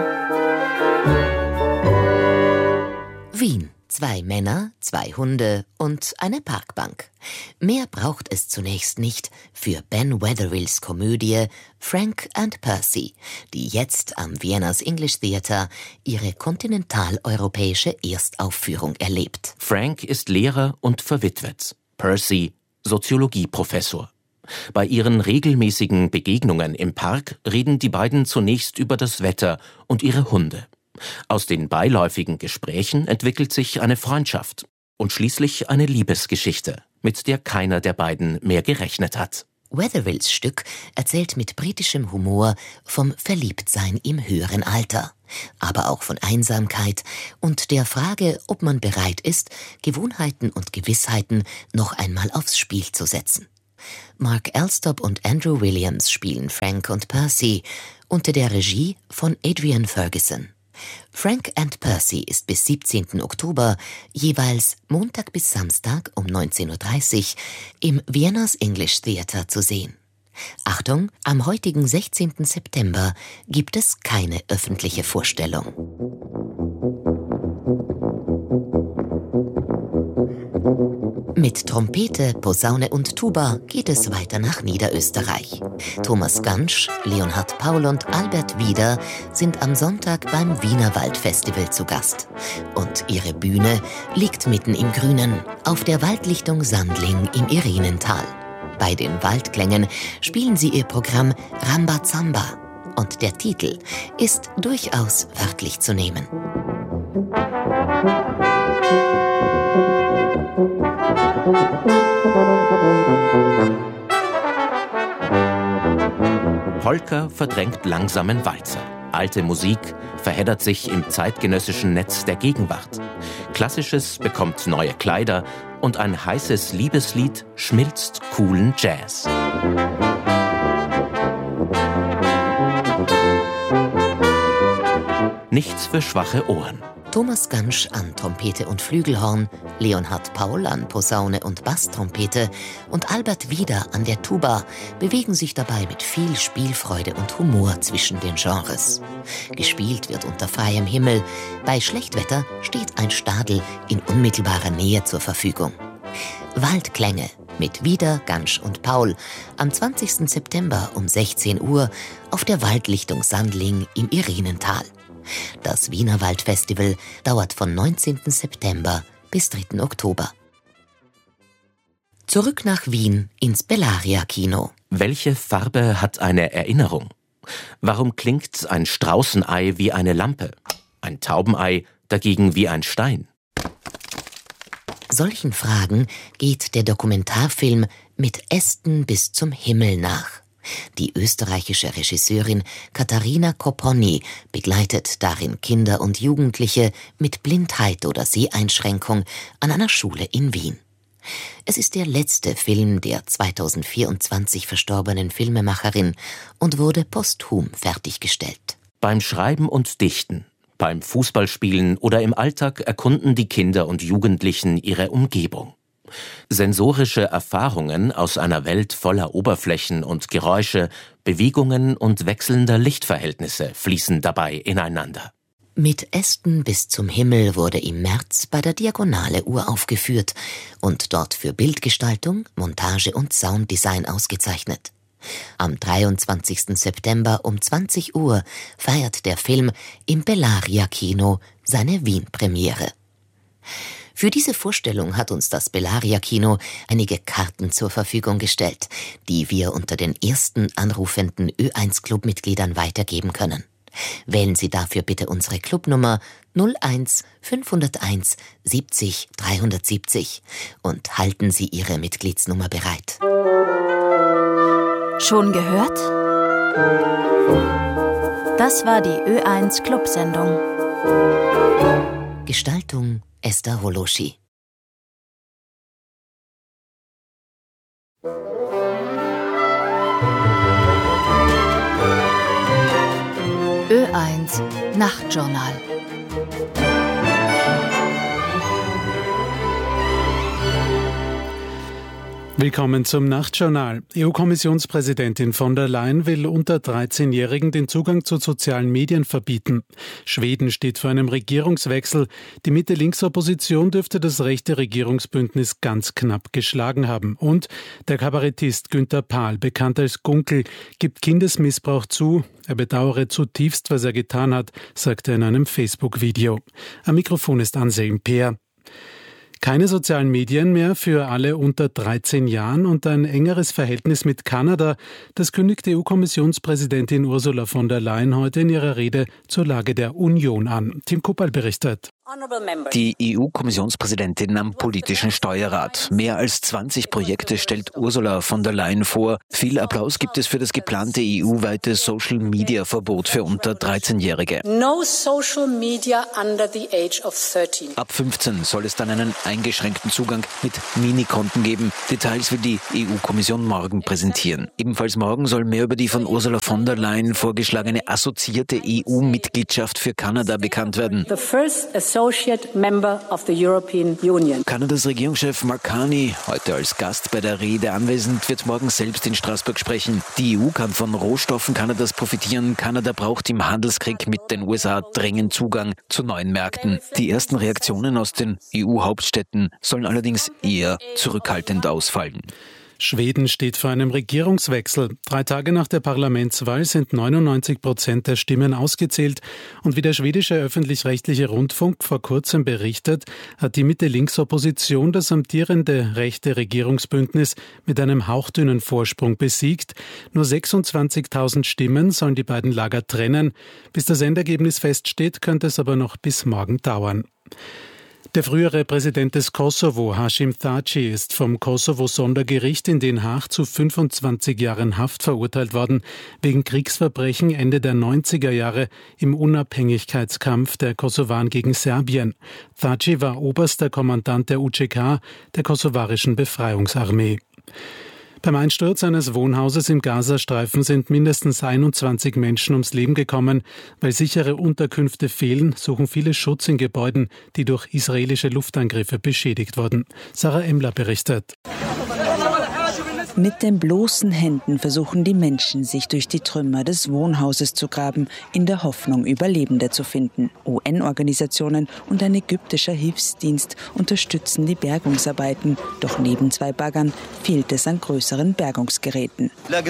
Wien. 2 Männer, 2 Hunde und eine Parkbank. Mehr braucht es zunächst nicht für Ben Wetherills Komödie Frank and Percy, die jetzt am Viennas English Theatre ihre kontinentaleuropäische Erstaufführung erlebt. Frank ist Lehrer und verwitwet. Percy Soziologieprofessor. Bei ihren regelmäßigen Begegnungen im Park reden die beiden zunächst über das Wetter und ihre Hunde. Aus den beiläufigen Gesprächen entwickelt sich eine Freundschaft und schließlich eine Liebesgeschichte, mit der keiner der beiden mehr gerechnet hat. Wetherills Stück erzählt mit britischem Humor vom Verliebtsein im höheren Alter, aber auch von Einsamkeit und der Frage, ob man bereit ist, Gewohnheiten und Gewissheiten noch einmal aufs Spiel zu setzen. Mark Alsop und Andrew Williams spielen Frank und Percy unter der Regie von Adrian Ferguson. Frank and Percy ist bis 17. Oktober jeweils Montag bis Samstag um 19:30 Uhr im Vienna's English Theatre zu sehen. Achtung, am heutigen 16. September gibt es keine öffentliche Vorstellung. Mit Trompete, Posaune und Tuba geht es weiter nach Niederösterreich. Thomas Gansch, Leonhard Paul und Albert Wieder sind am Sonntag beim Wiener Waldfestival zu Gast. Und ihre Bühne liegt mitten im Grünen, auf der Waldlichtung Sandling im Irenental. Bei den Waldklängen spielen sie ihr Programm Rambazamba. Und der Titel ist durchaus wörtlich zu nehmen. Polka verdrängt langsamen Walzer. Alte Musik verheddert sich im zeitgenössischen Netz der Gegenwart. Klassisches bekommt neue Kleider und ein heißes Liebeslied schmilzt coolen Jazz. Nichts für schwache Ohren. Thomas Gansch an Trompete und Flügelhorn, Leonhard Paul an Posaune und Basstrompete und Albert Wieder an der Tuba bewegen sich dabei mit viel Spielfreude und Humor zwischen den Genres. Gespielt wird unter freiem Himmel. Bei Schlechtwetter steht ein Stadel in unmittelbarer Nähe zur Verfügung. Waldklänge mit Wieder, Gansch und Paul am 20. September um 16 Uhr auf der Waldlichtung Sandling im Irenental. Das Wiener Waldfestival dauert von 19. September bis 3. Oktober. Zurück nach Wien ins Bellaria-Kino. Welche Farbe hat eine Erinnerung? Warum klingt ein Straußenei wie eine Lampe? Ein Taubenei dagegen wie ein Stein? Solchen Fragen geht der Dokumentarfilm Mit Ästen bis zum Himmel nach. Die österreichische Regisseurin Katharina Kopponi begleitet darin Kinder und Jugendliche mit Blindheit oder Seheinschränkung an einer Schule in Wien. Es ist der letzte Film der 2024 verstorbenen Filmemacherin und wurde posthum fertiggestellt. Beim Schreiben und Dichten, beim Fußballspielen oder im Alltag erkunden die Kinder und Jugendlichen ihre Umgebung. Sensorische Erfahrungen aus einer Welt voller Oberflächen und Geräusche, Bewegungen und wechselnder Lichtverhältnisse fließen dabei ineinander. Mit Ästen bis zum Himmel wurde im März bei der Diagonale uraufgeführt und dort für Bildgestaltung, Montage und Sounddesign ausgezeichnet. Am 23. September um 20 Uhr feiert der Film im Bellaria-Kino seine Wien-Premiere. Für diese Vorstellung hat uns das Bellaria-Kino einige Karten zur Verfügung gestellt, die wir unter den ersten anrufenden Ö1-Club-Mitgliedern weitergeben können. Wählen Sie dafür bitte unsere Clubnummer 01 501 70 370 und halten Sie Ihre Mitgliedsnummer bereit. Schon gehört? Das war die Ö1 Clubsendung. Gestaltung Esther Holoschi. Ö1 Nachtjournal. Willkommen zum Nachtjournal. EU-Kommissionspräsidentin von der Leyen will unter 13-Jährigen den Zugang zu sozialen Medien verbieten. Schweden steht vor einem Regierungswechsel. Die Mitte-Links-Opposition dürfte das rechte Regierungsbündnis ganz knapp geschlagen haben. Und der Kabarettist Günther Pahl, bekannt als Gunkel, gibt Kindesmissbrauch zu. Er bedauere zutiefst, was er getan hat, sagt er in einem Facebook-Video. Am Mikrofon ist Anselm Peer. Keine sozialen Medien mehr für alle unter 13 Jahren und ein engeres Verhältnis mit Kanada, das kündigt EU-Kommissionspräsidentin Ursula von der Leyen heute in ihrer Rede zur Lage der Union an. Tim Kuppal berichtet. Die EU-Kommissionspräsidentin am politischen Steuerrat. Mehr als 20 Projekte stellt Ursula von der Leyen vor. Viel Applaus gibt es für das geplante EU-weite Social-Media-Verbot für unter 13-Jährige. No social media under the age of 13. Ab 15 soll es dann einen eingeschränkten Zugang mit Minikonten geben. Details will die EU-Kommission morgen präsentieren. Ebenfalls morgen soll mehr über die von Ursula von der Leyen vorgeschlagene assoziierte EU-Mitgliedschaft für Kanada bekannt werden. The first associate member of the European Union. Kanadas Regierungschef Mark Carney, heute als Gast bei der Rede anwesend, wird morgen selbst in Straßburg sprechen. Die EU kann von Rohstoffen Kanadas profitieren. Kanada braucht im Handelskrieg mit den USA dringend Zugang zu neuen Märkten. Die ersten Reaktionen aus den EU-Hauptstädten sollen allerdings eher zurückhaltend ausfallen. Schweden steht vor einem Regierungswechsel. 3 Tage nach der Parlamentswahl sind 99% der Stimmen ausgezählt. Und wie der schwedische öffentlich-rechtliche Rundfunk vor kurzem berichtet, hat die Mitte-Links-Opposition das amtierende rechte Regierungsbündnis mit einem hauchdünnen Vorsprung besiegt. Nur 26.000 Stimmen sollen die beiden Lager trennen. Bis das Endergebnis feststeht, könnte es aber noch bis morgen dauern. Der frühere Präsident des Kosovo, Hashim Thaçi, ist vom Kosovo-Sondergericht in Den Haag zu 25 Jahren Haft verurteilt worden, wegen Kriegsverbrechen Ende der 90er Jahre im Unabhängigkeitskampf der Kosovaren gegen Serbien. Thaçi war oberster Kommandant der UÇK, der kosovarischen Befreiungsarmee. Beim Einsturz eines Wohnhauses im Gazastreifen sind mindestens 21 Menschen ums Leben gekommen. Weil sichere Unterkünfte fehlen, suchen viele Schutz in Gebäuden, die durch israelische Luftangriffe beschädigt wurden. Sarah Emler berichtet. Mit den bloßen Händen versuchen die Menschen, sich durch die Trümmer des Wohnhauses zu graben, in der Hoffnung, Überlebende zu finden. UN-Organisationen und ein ägyptischer Hilfsdienst unterstützen die Bergungsarbeiten. Doch neben 2 Baggern fehlt es an größeren Bergungsgeräten.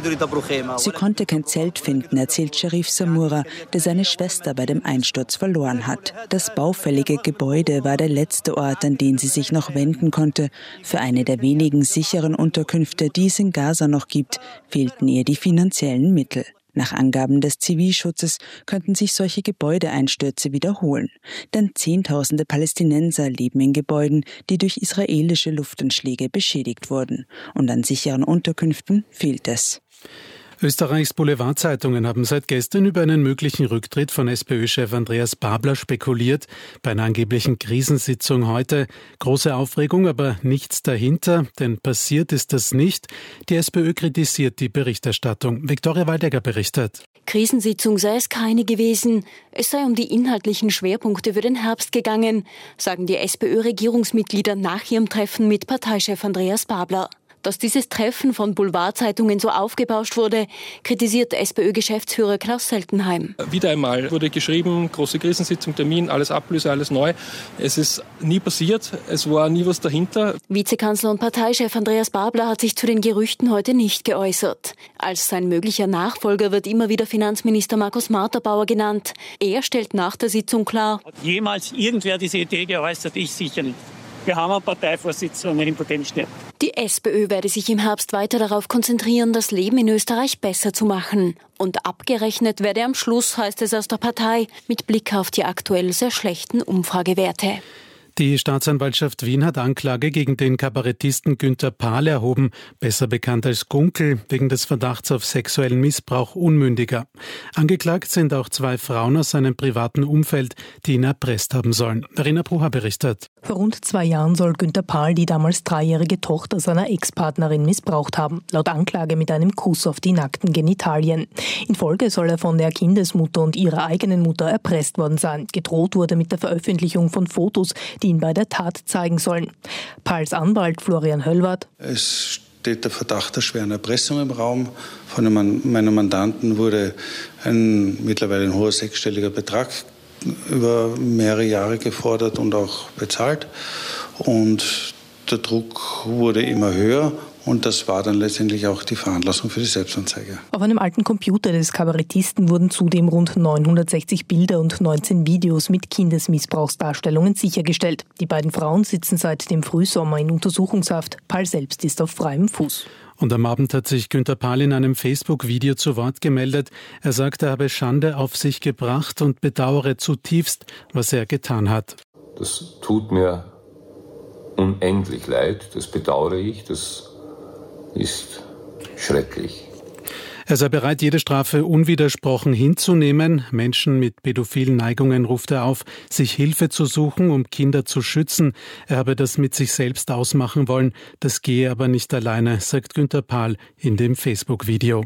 Sie konnte kein Zelt finden, erzählt Sherif Samura, der seine Schwester bei dem Einsturz verloren hat. Das baufällige Gebäude war der letzte Ort, an den sie sich noch wenden konnte. Für eine der wenigen sicheren Unterkünfte, die es in Gaza noch gibt, fehlten ihr die finanziellen Mittel. Nach Angaben des Zivilschutzes könnten sich solche Gebäudeeinstürze wiederholen. Denn Zehntausende Palästinenser leben in Gebäuden, die durch israelische Luftanschläge beschädigt wurden. Und an sicheren Unterkünften fehlt es. Österreichs Boulevardzeitungen haben seit gestern über einen möglichen Rücktritt von SPÖ-Chef Andreas Babler spekuliert. Bei einer angeblichen Krisensitzung heute. Große Aufregung, aber nichts dahinter, denn passiert ist das nicht. Die SPÖ kritisiert die Berichterstattung. Viktoria Waldegger berichtet. Krisensitzung sei es keine gewesen. Es sei um die inhaltlichen Schwerpunkte für den Herbst gegangen, sagen die SPÖ-Regierungsmitglieder nach ihrem Treffen mit Parteichef Andreas Babler. Dass dieses Treffen von Boulevardzeitungen so aufgebauscht wurde, kritisiert SPÖ-Geschäftsführer Klaus Seltenheim. Wieder einmal wurde geschrieben, große Krisensitzung, Termin, alles Ablöse, alles neu. Es ist nie passiert, es war nie was dahinter. Vizekanzler und Parteichef Andreas Babler hat sich zu den Gerüchten heute nicht geäußert. Als sein möglicher Nachfolger wird immer wieder Finanzminister Markus Marterbauer genannt. Er stellt nach der Sitzung klar: Hat jemals irgendwer diese Idee geäußert? Ich sicher nicht. Wir haben einen Parteivorsitzenden in Potenzstadt. Die SPÖ werde sich im Herbst weiter darauf konzentrieren, das Leben in Österreich besser zu machen. Und abgerechnet werde am Schluss, heißt es aus der Partei, mit Blick auf die aktuell sehr schlechten Umfragewerte. Die Staatsanwaltschaft Wien hat Anklage gegen den Kabarettisten Günther Pahl erhoben, besser bekannt als Gunkel, wegen des Verdachts auf sexuellen Missbrauch Unmündiger. Angeklagt sind auch 2 Frauen aus seinem privaten Umfeld, die ihn erpresst haben sollen. Verena Brucher berichtet. Vor rund 2 Jahren soll Günther Pahl die damals 3-jährige Tochter seiner Ex-Partnerin missbraucht haben, laut Anklage mit einem Kuss auf die nackten Genitalien. In Folge soll er von der Kindesmutter und ihrer eigenen Mutter erpresst worden sein. Gedroht wurde mit der Veröffentlichung von Fotos, die ihn bei der Tat zeigen sollen. Pahls Anwalt Florian Höllwarth: Es steht der Verdacht der schweren Erpressung im Raum. Von meinem Mandanten wurde mittlerweile ein hoher 6-stelliger Betrag über mehrere Jahre gefordert und auch bezahlt. Und der Druck wurde immer höher Und das war dann letztendlich auch die Veranlassung für die Selbstanzeige. Auf einem alten Computer des Kabarettisten wurden zudem rund 960 Bilder und 19 Videos mit Kindesmissbrauchsdarstellungen sichergestellt. Die beiden Frauen sitzen seit dem Frühsommer in Untersuchungshaft. Pahl selbst ist auf freiem Fuß. Und am Abend hat sich Günther Pahl in einem Facebook-Video zu Wort gemeldet. Er sagt, er habe Schande auf sich gebracht und bedauere zutiefst, was er getan hat. Das tut mir unendlich leid, das bedauere ich, das ist schrecklich. Er sei bereit, jede Strafe unwidersprochen hinzunehmen. Menschen mit pädophilen Neigungen ruft er auf, sich Hilfe zu suchen, um Kinder zu schützen. Er habe das mit sich selbst ausmachen wollen. Das gehe aber nicht alleine, sagt Günther Pahl in dem Facebook-Video.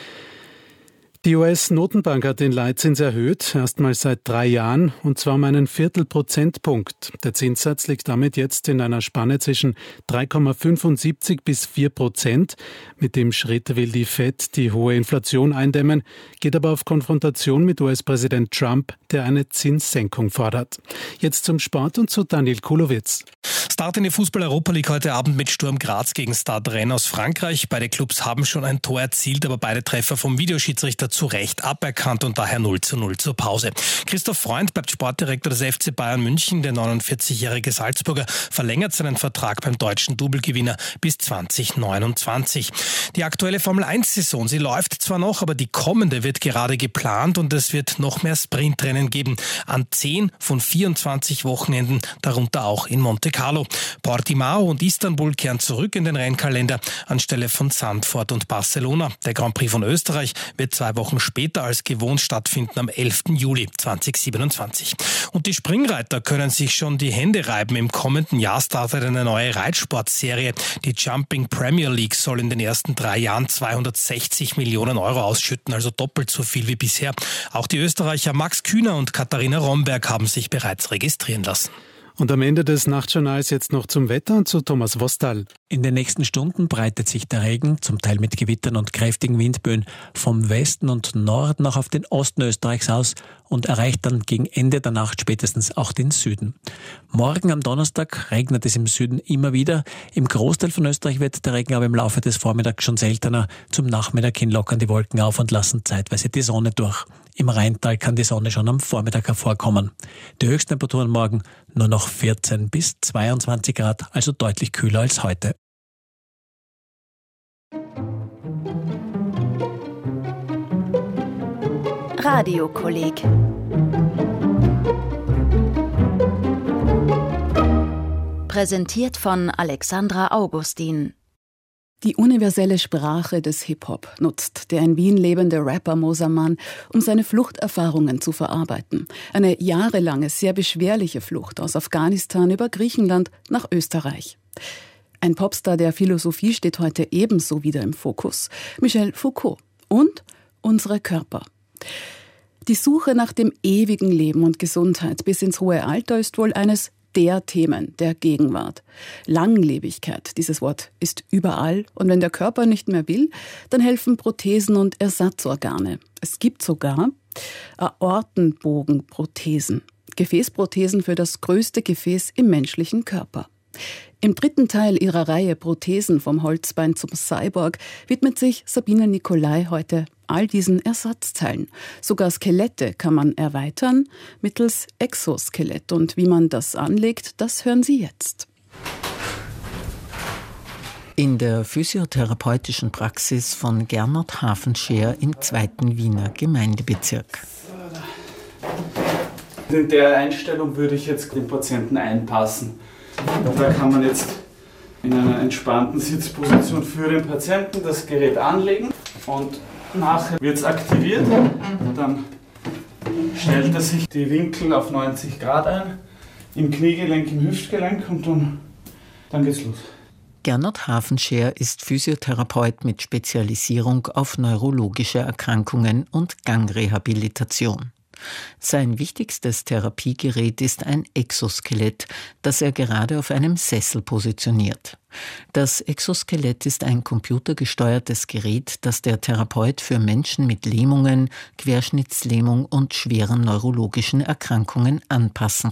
Die US-Notenbank hat den Leitzins erhöht, erstmals seit 3 Jahren, und zwar um einen Viertelprozentpunkt. Der Zinssatz liegt damit jetzt in einer Spanne zwischen 3,75 bis 4%. Mit dem Schritt will die Fed die hohe Inflation eindämmen, geht aber auf Konfrontation mit US-Präsident Trump, der eine Zinssenkung fordert. Jetzt zum Sport und zu Daniel Kulowitz. Start in die Fußball-Europa League heute Abend mit Sturm Graz gegen Stade Rennes aus Frankreich. Beide Clubs haben schon ein Tor erzielt, aber beide Treffer vom Videoschiedsrichter zu Recht aberkannt und daher 0:0 zur Pause. Christoph Freund bleibt Sportdirektor des FC Bayern München. Der 49-jährige Salzburger verlängert seinen Vertrag beim deutschen Doublegewinner bis 2029. Die aktuelle Formel-1-Saison, sie läuft zwar noch, aber die kommende wird gerade geplant und es wird noch mehr Sprintrennen geben. An 10 von 24 Wochenenden, darunter auch in Monte Carlo. Portimao und Istanbul kehren zurück in den Rennkalender anstelle von Zandvoort und Barcelona. Der Grand Prix von Österreich wird 2 Wochen später als gewohnt stattfinden am 11. Juli 2027. Und die Springreiter können sich schon die Hände reiben. Im kommenden Jahr startet eine neue Reitsportserie. Die Jumping Premier League soll in den ersten 3 Jahren 260 Millionen Euro ausschütten, also doppelt so viel wie bisher. Auch die Österreicher Max Kühner und Katharina Romberg haben sich bereits registrieren lassen. Und am Ende des Nachtjournals jetzt noch zum Wetter und zu Thomas Wostal. In den nächsten Stunden breitet sich der Regen, zum Teil mit Gewittern und kräftigen Windböen, vom Westen und Norden auch auf den Osten Österreichs aus und erreicht dann gegen Ende der Nacht spätestens auch den Süden. Morgen am Donnerstag regnet es im Süden immer wieder. Im Großteil von Österreich wird der Regen aber im Laufe des Vormittags schon seltener. Zum Nachmittag hin lockern die Wolken auf und lassen zeitweise die Sonne durch. Im Rheintal kann die Sonne schon am Vormittag hervorkommen. Die Höchsttemperaturen morgen nur noch 14 bis 22 Grad, also deutlich kühler als heute. Radiokolleg. Präsentiert von Alexandra Augustin. Die universelle Sprache des Hip-Hop nutzt der in Wien lebende Rapper Mosaman, um seine Fluchterfahrungen zu verarbeiten. Eine jahrelange, sehr beschwerliche Flucht aus Afghanistan über Griechenland nach Österreich. Ein Popstar der Philosophie steht heute ebenso wieder im Fokus. Michel Foucault und unsere Körper. Die Suche nach dem ewigen Leben und Gesundheit bis ins hohe Alter ist wohl eines der Themen der Gegenwart. Langlebigkeit, dieses Wort ist überall und wenn der Körper nicht mehr will, dann helfen Prothesen und Ersatzorgane. Es gibt sogar Aortenbogenprothesen, Gefäßprothesen für das größte Gefäß im menschlichen Körper. Im 3. Teil ihrer Reihe Prothesen vom Holzbein zum Cyborg widmet sich Sabine Nicolai heute all diesen Ersatzteilen. Sogar Skelette kann man erweitern mittels Exoskelett. Und wie man das anlegt, das hören Sie jetzt. In der physiotherapeutischen Praxis von Gernot Hafenscheer im 2. Wiener Gemeindebezirk. In der Einstellung würde ich jetzt den Patienten einpassen. Da kann man jetzt in einer entspannten Sitzposition für den Patienten das Gerät anlegen und nachher wird es aktiviert. Dann stellt er sich die Winkel auf 90 Grad ein, im Kniegelenk, im Hüftgelenk und dann geht's los. Gernot Hafenscheer ist Physiotherapeut mit Spezialisierung auf neurologische Erkrankungen und Gangrehabilitation. Sein wichtigstes Therapiegerät ist ein Exoskelett, das er gerade auf einem Sessel positioniert. Das Exoskelett ist ein computergesteuertes Gerät, das der Therapeut für Menschen mit Lähmungen, Querschnittslähmung und schweren neurologischen Erkrankungen anpassen kann.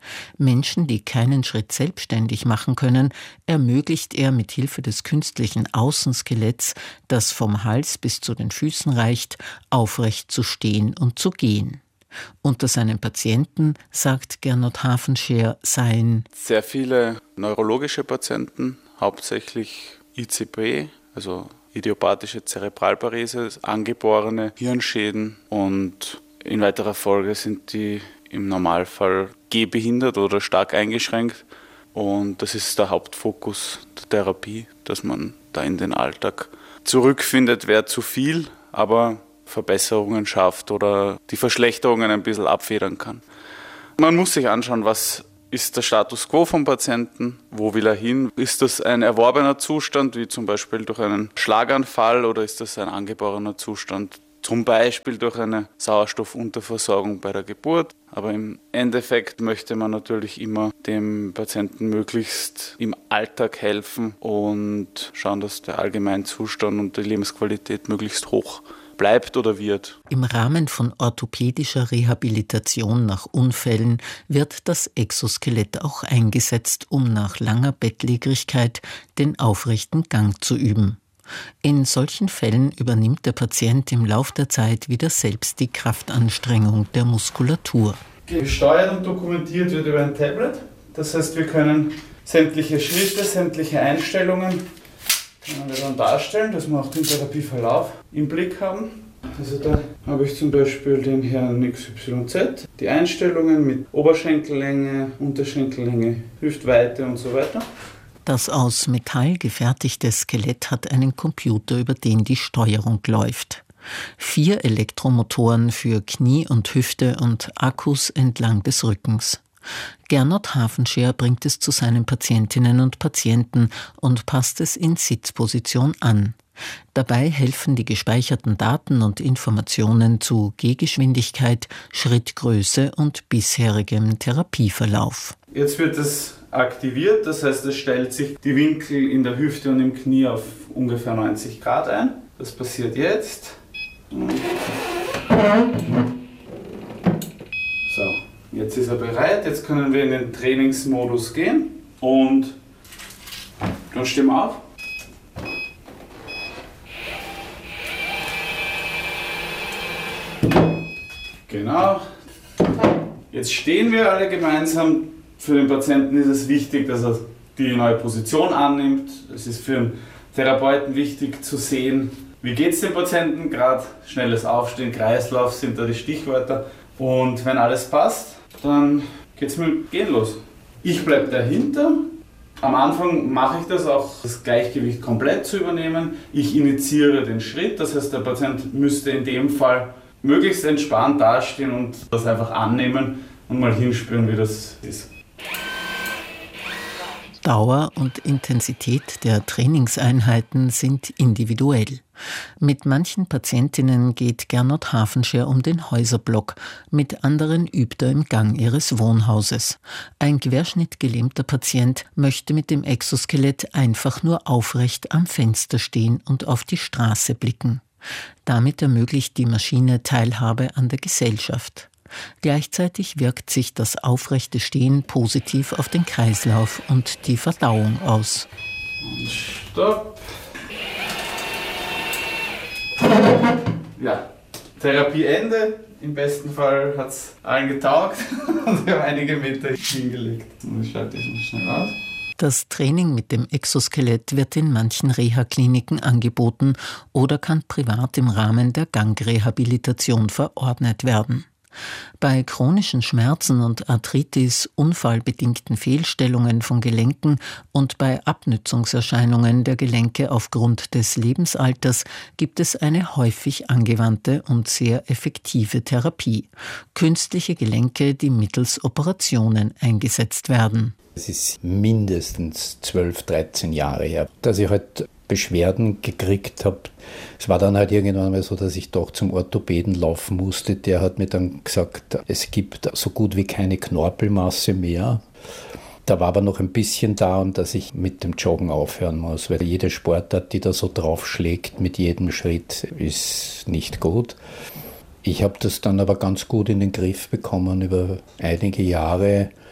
Menschen, die keinen Schritt selbstständig machen können, ermöglicht er mit Hilfe des künstlichen Außenskeletts, das vom Hals bis zu den Füßen reicht, aufrecht zu stehen und zu gehen. Unter seinen Patienten, sagt Gernot Hafenscheer, seien sehr viele neurologische Patienten, hauptsächlich ICP, also idiopathische Zerebralparese, angeborene Hirnschäden, und in weiterer Folge sind die im Normalfall gehbehindert oder stark eingeschränkt, und das ist der Hauptfokus der Therapie, dass man da in den Alltag zurückfindet, wäre zu viel, aber Verbesserungen schafft oder die Verschlechterungen ein bisschen abfedern kann. Man muss sich anschauen, was ist der Status quo vom Patienten, wo will er hin? Ist das ein erworbener Zustand, wie zum Beispiel durch einen Schlaganfall, oder ist das ein angeborener Zustand, zum Beispiel durch eine Sauerstoffunterversorgung bei der Geburt? Aber im Endeffekt möchte man natürlich immer dem Patienten möglichst im Alltag helfen und schauen, dass der Allgemeinzustand und die Lebensqualität möglichst hoch bleibt oder wird. Im Rahmen von orthopädischer Rehabilitation nach Unfällen wird das Exoskelett auch eingesetzt, um nach langer Bettlägerigkeit den aufrechten Gang zu üben. In solchen Fällen übernimmt der Patient im Lauf der Zeit wieder selbst die Kraftanstrengung der Muskulatur. Gesteuert und dokumentiert wird über ein Tablet. Das heißt, wir können sämtliche Schritte, sämtliche Einstellungen können wir dann darstellen, dass wir auch den Therapieverlauf im Blick haben. Also da habe ich zum Beispiel den Herrn XYZ, die Einstellungen mit Oberschenkellänge, Unterschenkellänge, Hüftweite und so weiter. Das aus Metall gefertigte Skelett hat einen Computer, über den die Steuerung läuft. 4 Elektromotoren für Knie und Hüfte und Akkus entlang des Rückens. Gernot Hafenscheer bringt es zu seinen Patientinnen und Patienten und passt es in Sitzposition an. Dabei helfen die gespeicherten Daten und Informationen zu Gehgeschwindigkeit, Schrittgröße und bisherigem Therapieverlauf. Jetzt wird es aktiviert, das heißt, es stellt sich die Winkel in der Hüfte und im Knie auf ungefähr 90 Grad ein. Das passiert jetzt. So, jetzt ist er bereit, jetzt können wir in den Trainingsmodus gehen und dann stehen wir auf. Genau. Jetzt stehen wir alle gemeinsam. Für den Patienten ist es wichtig, dass er die neue Position annimmt. Es ist für den Therapeuten wichtig zu sehen, wie geht es dem Patienten, gerade schnelles Aufstehen, Kreislauf sind da die Stichwörter. Und wenn alles passt, dann geht es mit Gehen los. Ich bleibe dahinter. Am Anfang mache ich das auch, das Gleichgewicht komplett zu übernehmen. Ich initiiere den Schritt, das heißt, der Patient müsste in dem Fall möglichst entspannt dastehen und das einfach annehmen und mal hinspüren, wie das ist. Dauer und Intensität der Trainingseinheiten sind individuell. Mit manchen Patientinnen geht Gernot Hafenscheer um den Häuserblock, mit anderen übt er im Gang ihres Wohnhauses. Ein querschnittgelähmter Patient möchte mit dem Exoskelett einfach nur aufrecht am Fenster stehen und auf die Straße blicken. Damit ermöglicht die Maschine Teilhabe an der Gesellschaft. Gleichzeitig wirkt sich das aufrechte Stehen positiv auf den Kreislauf und die Verdauung aus. Und stopp. Ja, Therapieende. Im besten Fall hat es allen getaugt und wir haben einige Meter hingelegt. Und ich schalte das mal schnell aus. Das Training mit dem Exoskelett wird in manchen Reha-Kliniken angeboten oder kann privat im Rahmen der Gangrehabilitation verordnet werden. Bei chronischen Schmerzen und Arthritis, unfallbedingten Fehlstellungen von Gelenken und bei Abnützungserscheinungen der Gelenke aufgrund des Lebensalters gibt es eine häufig angewandte und sehr effektive Therapie. Künstliche Gelenke, die mittels Operationen eingesetzt werden. Es ist mindestens 12, 13 Jahre her, dass ich halt Beschwerden gekriegt habe. Es war dann halt irgendwann mal so, dass ich doch zum Orthopäden laufen musste. Der hat mir dann gesagt, es gibt so gut wie keine Knorpelmasse mehr. Da war aber noch ein bisschen da und dass ich mit dem Joggen aufhören muss, weil jede Sportart, die da so draufschlägt mit jedem Schritt, ist nicht gut. Ich habe das dann aber ganz gut in den Griff bekommen über einige Jahre.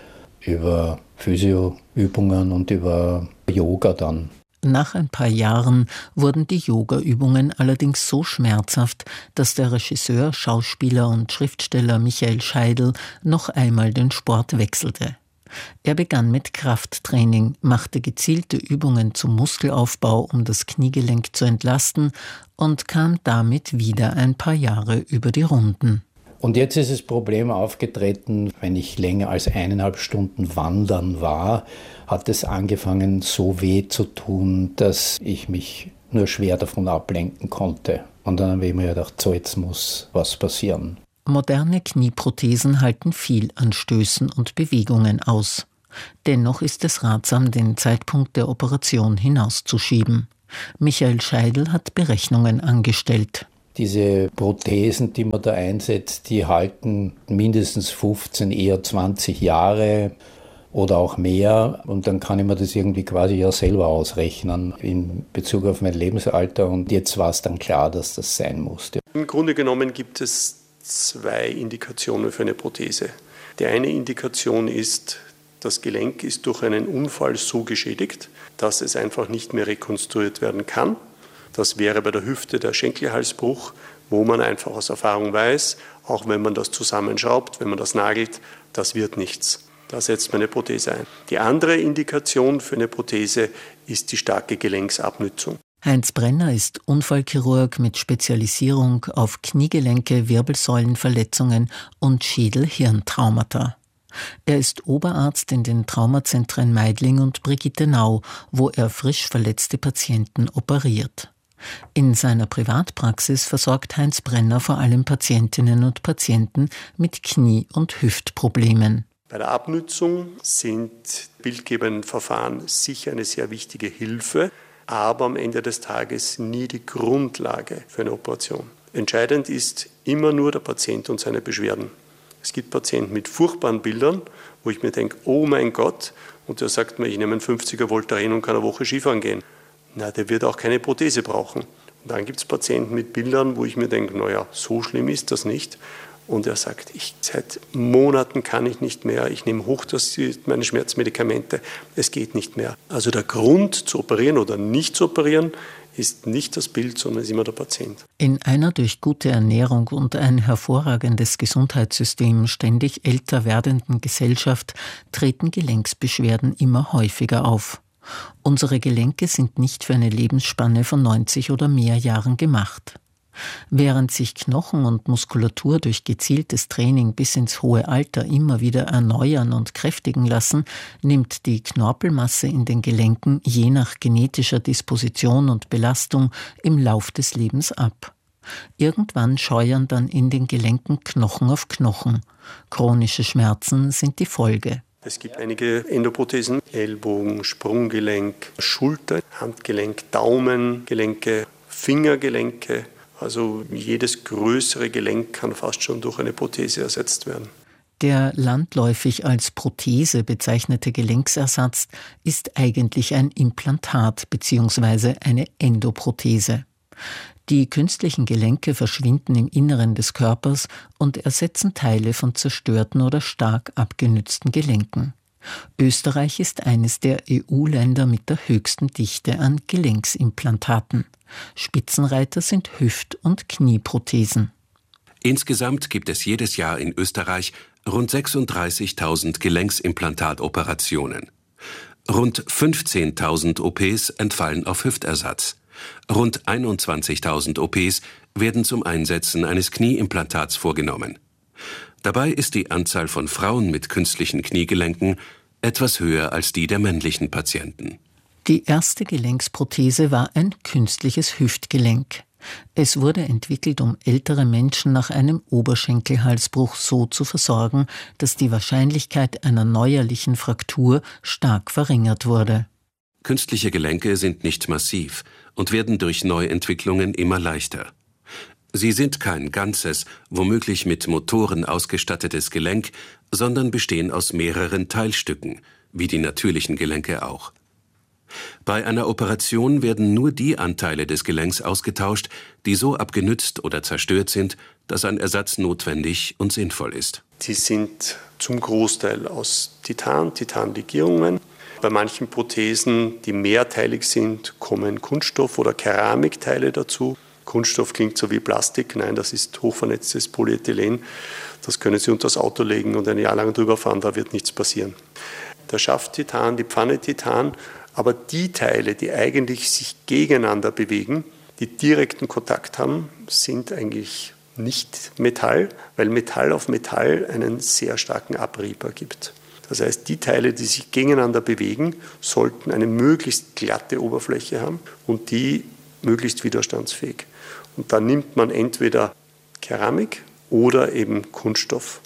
über Physioübungen und über Yoga dann. Nach ein paar Jahren wurden die Yoga-Übungen allerdings so schmerzhaft, dass der Regisseur, Schauspieler und Schriftsteller Michael Scheidel noch einmal den Sport wechselte. Er begann mit Krafttraining, machte gezielte Übungen zum Muskelaufbau, um das Kniegelenk zu entlasten, und kam damit wieder ein paar Jahre über die Runden. Und jetzt ist das Problem aufgetreten, wenn ich länger als 1,5 Stunden wandern war, hat es angefangen so weh zu tun, dass ich mich nur schwer davon ablenken konnte. Und dann habe ich mir gedacht, so jetzt muss was passieren. Moderne Knieprothesen halten viel an Stößen und Bewegungen aus. Dennoch ist es ratsam, den Zeitpunkt der Operation hinauszuschieben. Michael Scheidel hat Berechnungen angestellt. Diese Prothesen, die man da einsetzt, die halten mindestens 15, eher 20 Jahre oder auch mehr. Und dann kann ich mir das irgendwie quasi ja selber ausrechnen in Bezug auf mein Lebensalter. Und jetzt war es dann klar, dass das sein musste. Im Grunde genommen gibt es 2 Indikationen für eine Prothese. Die eine Indikation ist, das Gelenk ist durch einen Unfall so geschädigt, dass es einfach nicht mehr rekonstruiert werden kann. Das wäre bei der Hüfte der Schenkelhalsbruch, wo man einfach aus Erfahrung weiß, auch wenn man das zusammenschraubt, wenn man das nagelt, das wird nichts. Da setzt man eine Prothese ein. Die andere Indikation für eine Prothese ist die starke Gelenksabnützung. Heinz Brenner ist Unfallchirurg mit Spezialisierung auf Kniegelenke, Wirbelsäulenverletzungen und Schädel-Hirntraumata. Er ist Oberarzt in den Traumazentren Meidling und Brigittenau, wo er frisch verletzte Patienten operiert. In seiner Privatpraxis versorgt Heinz Brenner vor allem Patientinnen und Patienten mit Knie- und Hüftproblemen. Bei der Abnützung sind bildgebenden Verfahren sicher eine sehr wichtige Hilfe, aber am Ende des Tages nie die Grundlage für eine Operation. Entscheidend ist immer nur der Patient und seine Beschwerden. Es gibt Patienten mit furchtbaren Bildern, wo ich mir denke, oh mein Gott, und der sagt mir, ich nehme einen 50er Voltaren und kann eine Woche Skifahren gehen. Na, der wird auch keine Prothese brauchen. Und dann gibt es Patienten mit Bildern, wo ich mir denke, naja, so schlimm ist das nicht. Und er sagt, seit Monaten kann ich nicht mehr, ich nehme meine Schmerzmedikamente, es geht nicht mehr. Also der Grund zu operieren oder nicht zu operieren, ist nicht das Bild, sondern ist immer der Patient. In einer durch gute Ernährung und ein hervorragendes Gesundheitssystem ständig älter werdenden Gesellschaft treten Gelenksbeschwerden immer häufiger auf. Unsere Gelenke sind nicht für eine Lebensspanne von 90 oder mehr Jahren gemacht. Während sich Knochen und Muskulatur durch gezieltes Training bis ins hohe Alter immer wieder erneuern und kräftigen lassen, nimmt die Knorpelmasse in den Gelenken je nach genetischer Disposition und Belastung im Lauf des Lebens ab. Irgendwann scheuern dann in den Gelenken Knochen auf Knochen. Chronische Schmerzen sind die Folge. Es gibt einige Endoprothesen, Ellbogen, Sprunggelenk, Schulter, Handgelenk, Daumengelenke, Fingergelenke. Also jedes größere Gelenk kann fast schon durch eine Prothese ersetzt werden. Der landläufig als Prothese bezeichnete Gelenksersatz ist eigentlich ein Implantat bzw. eine Endoprothese. Die künstlichen Gelenke verschwinden im Inneren des Körpers und ersetzen Teile von zerstörten oder stark abgenützten Gelenken. Österreich ist eines der EU-Länder mit der höchsten Dichte an Gelenksimplantaten. Spitzenreiter sind Hüft- und Knieprothesen. Insgesamt gibt es jedes Jahr in Österreich rund 36.000 Gelenksimplantatoperationen. Rund 15.000 OPs entfallen auf Hüftersatz. Rund 21.000 OPs werden zum Einsetzen eines Knieimplantats vorgenommen. Dabei ist die Anzahl von Frauen mit künstlichen Kniegelenken etwas höher als die der männlichen Patienten. Die erste Gelenksprothese war ein künstliches Hüftgelenk. Es wurde entwickelt, um ältere Menschen nach einem Oberschenkelhalsbruch so zu versorgen, dass die Wahrscheinlichkeit einer neuerlichen Fraktur stark verringert wurde. Künstliche Gelenke sind nicht massiv und werden durch Neuentwicklungen immer leichter. Sie sind kein ganzes, womöglich mit Motoren ausgestattetes Gelenk, sondern bestehen aus mehreren Teilstücken, wie die natürlichen Gelenke auch. Bei einer Operation werden nur die Anteile des Gelenks ausgetauscht, die so abgenützt oder zerstört sind, dass ein Ersatz notwendig und sinnvoll ist. Die sind zum Großteil aus Titanlegierungen. Bei manchen Prothesen, die mehrteilig sind, kommen Kunststoff- oder Keramikteile dazu. Kunststoff klingt so wie Plastik. Nein, das ist hochvernetztes Polyethylen. Das können Sie unter das Auto legen und ein Jahr lang drüber fahren, da wird nichts passieren. Der Schaft Titan, die Pfanne Titan, aber die Teile, die eigentlich sich gegeneinander bewegen, die direkten Kontakt haben, sind eigentlich nicht Metall, weil Metall auf Metall einen sehr starken Abrieb ergibt. Das heißt, die Teile, die sich gegeneinander bewegen, sollten eine möglichst glatte Oberfläche haben und die möglichst widerstandsfähig. Und dann nimmt man entweder Keramik oder eben Kunststoff.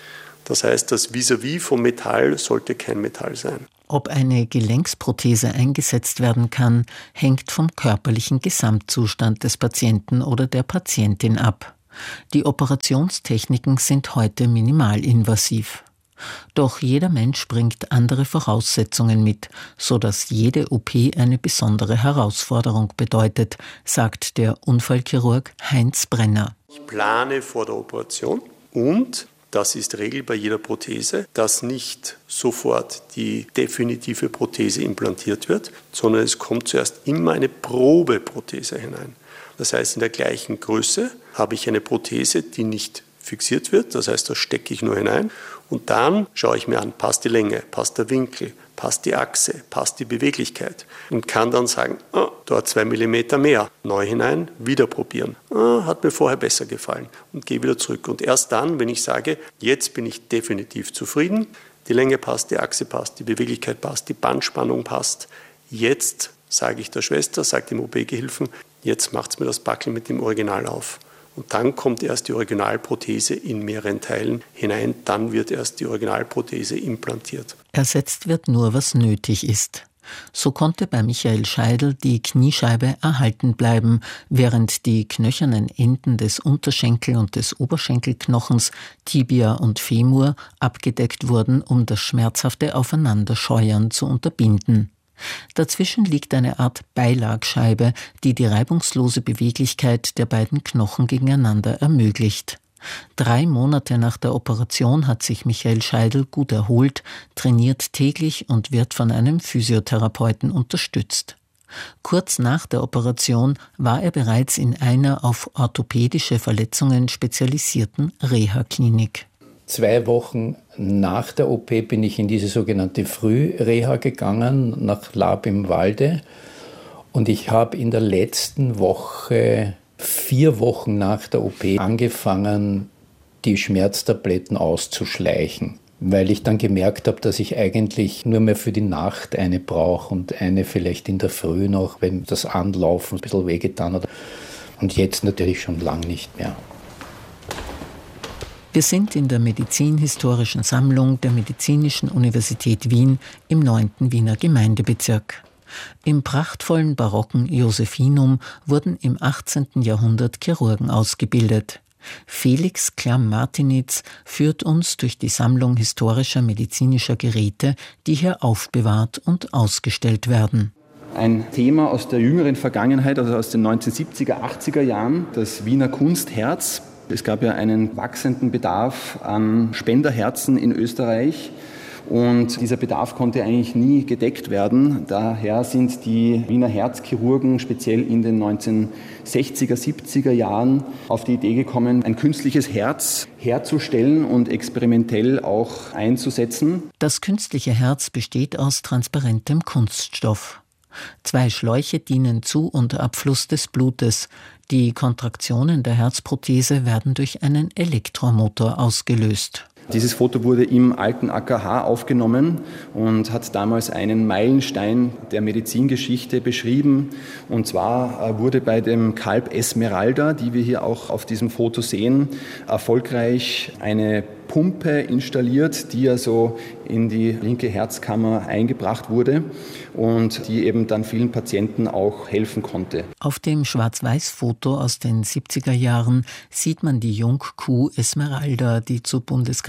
Das heißt, das Vis-à-vis vom Metall sollte kein Metall sein. Ob eine Gelenksprothese eingesetzt werden kann, hängt vom körperlichen Gesamtzustand des Patienten oder der Patientin ab. Die Operationstechniken sind heute minimalinvasiv. Doch jeder Mensch bringt andere Voraussetzungen mit, sodass jede OP eine besondere Herausforderung bedeutet, sagt der Unfallchirurg Heinz Brenner. Ich plane vor der Operation und, das ist Regel bei jeder Prothese, dass nicht sofort die definitive Prothese implantiert wird, sondern es kommt zuerst immer eine Probeprothese hinein. Das heißt, in der gleichen Größe habe ich eine Prothese, die nicht fixiert wird, das heißt, da stecke ich nur hinein und dann schaue ich mir an, passt die Länge, passt der Winkel, passt die Achse, passt die Beweglichkeit und kann dann sagen, dort 2 mm mehr, neu hinein, wieder probieren, hat mir vorher besser gefallen und gehe wieder zurück. Und erst dann, wenn ich sage, jetzt bin ich definitiv zufrieden, die Länge passt, die Achse passt, die Beweglichkeit passt, die Bandspannung passt, jetzt sage ich der Schwester, sage dem OP-Gehilfen, jetzt macht's mir das Backel mit dem Original auf. Und dann kommt erst die Originalprothese in mehreren Teilen hinein, dann wird erst die Originalprothese implantiert. Ersetzt wird nur, was nötig ist. So konnte bei Michael Scheidl die Kniescheibe erhalten bleiben, während die knöchernen Enden des Unterschenkel- und des Oberschenkelknochens, Tibia und Femur, abgedeckt wurden, um das schmerzhafte Aufeinanderscheuern zu unterbinden. Dazwischen liegt eine Art Beilagscheibe, die die reibungslose Beweglichkeit der beiden Knochen gegeneinander ermöglicht. 3 Monate nach der Operation hat sich Michael Scheidl gut erholt, trainiert täglich und wird von einem Physiotherapeuten unterstützt. Kurz nach der Operation war er bereits in einer auf orthopädische Verletzungen spezialisierten Reha-Klinik. 2 Wochen nach der OP bin ich in diese sogenannte Frühreha gegangen, nach Laab im Walde. Und ich habe in der letzten Woche, 4 Wochen nach der OP, angefangen, die Schmerztabletten auszuschleichen. Weil ich dann gemerkt habe, dass ich eigentlich nur mehr für die Nacht eine brauche und eine vielleicht in der Früh noch, wenn das Anlaufen ein bisschen wehgetan hat. Und jetzt natürlich schon lang nicht mehr. Wir sind in der Medizinhistorischen Sammlung der Medizinischen Universität Wien im 9. Wiener Gemeindebezirk. Im prachtvollen barocken Josephinum wurden im 18. Jahrhundert Chirurgen ausgebildet. Felix Klamm-Martinitz führt uns durch die Sammlung historischer medizinischer Geräte, die hier aufbewahrt und ausgestellt werden. Ein Thema aus der jüngeren Vergangenheit, also aus den 1970er, 80er Jahren, das Wiener Kunstherz. Es gab ja einen wachsenden Bedarf an Spenderherzen in Österreich und dieser Bedarf konnte eigentlich nie gedeckt werden. Daher sind die Wiener Herzchirurgen speziell in den 1960er, 70er Jahren auf die Idee gekommen, ein künstliches Herz herzustellen und experimentell auch einzusetzen. Das künstliche Herz besteht aus transparentem Kunststoff. 2 Schläuche dienen Zu- und Abfluss des Blutes. Die Kontraktionen der Herzprothese werden durch einen Elektromotor ausgelöst. Dieses Foto wurde im alten AKH aufgenommen und hat damals einen Meilenstein der Medizingeschichte beschrieben. Und zwar wurde bei dem Kalb Esmeralda, die wir hier auch auf diesem Foto sehen, erfolgreich eine Pumpe installiert, die also in die linke Herzkammer eingebracht wurde und die eben dann vielen Patienten auch helfen konnte. Auf dem Schwarz-Weiß-Foto aus den 70er Jahren sieht man die Jungkuh Esmeralda, die zu Bundeskanzlerin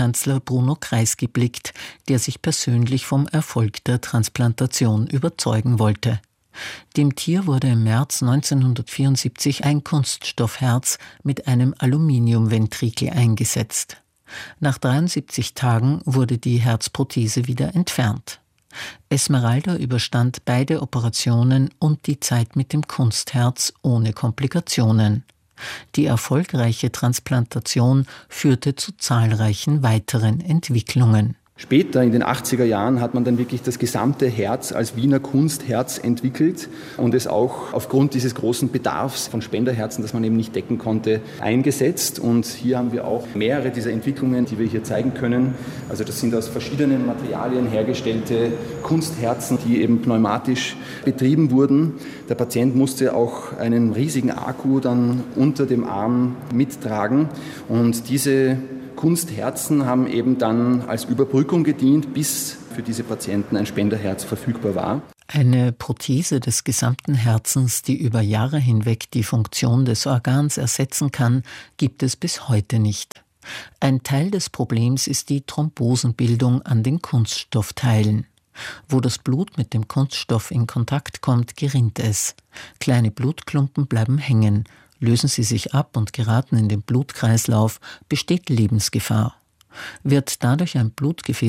Bundeskanzler Bruno Kreisky blickt, der sich persönlich vom Erfolg der Transplantation überzeugen wollte. Dem Tier wurde im März 1974 ein Kunststoffherz mit einem Aluminiumventrikel eingesetzt. Nach 73 Tagen wurde die Herzprothese wieder entfernt. Esmeralda überstand beide Operationen und die Zeit mit dem Kunstherz ohne Komplikationen. Die erfolgreiche Transplantation führte zu zahlreichen weiteren Entwicklungen. Später, in den 80er Jahren, hat man dann wirklich das gesamte Herz als Wiener Kunstherz entwickelt und es auch aufgrund dieses großen Bedarfs von Spenderherzen, das man eben nicht decken konnte, eingesetzt. Und hier haben wir auch mehrere dieser Entwicklungen, die wir hier zeigen können. Also das sind aus verschiedenen Materialien hergestellte Kunstherzen, die eben pneumatisch betrieben wurden. Der Patient musste auch einen riesigen Akku dann unter dem Arm mittragen und diese Kunstherzen haben eben dann als Überbrückung gedient, bis für diese Patienten ein Spenderherz verfügbar war. Eine Prothese des gesamten Herzens, die über Jahre hinweg die Funktion des Organs ersetzen kann, gibt es bis heute nicht. Ein Teil des Problems ist die Thrombosenbildung an den Kunststoffteilen. Wo das Blut mit dem Kunststoff in Kontakt kommt, gerinnt es. Kleine Blutklumpen bleiben hängen. Lösen sie sich ab und geraten in den Blutkreislauf, besteht Lebensgefahr. Wird dadurch ein Blutgefäß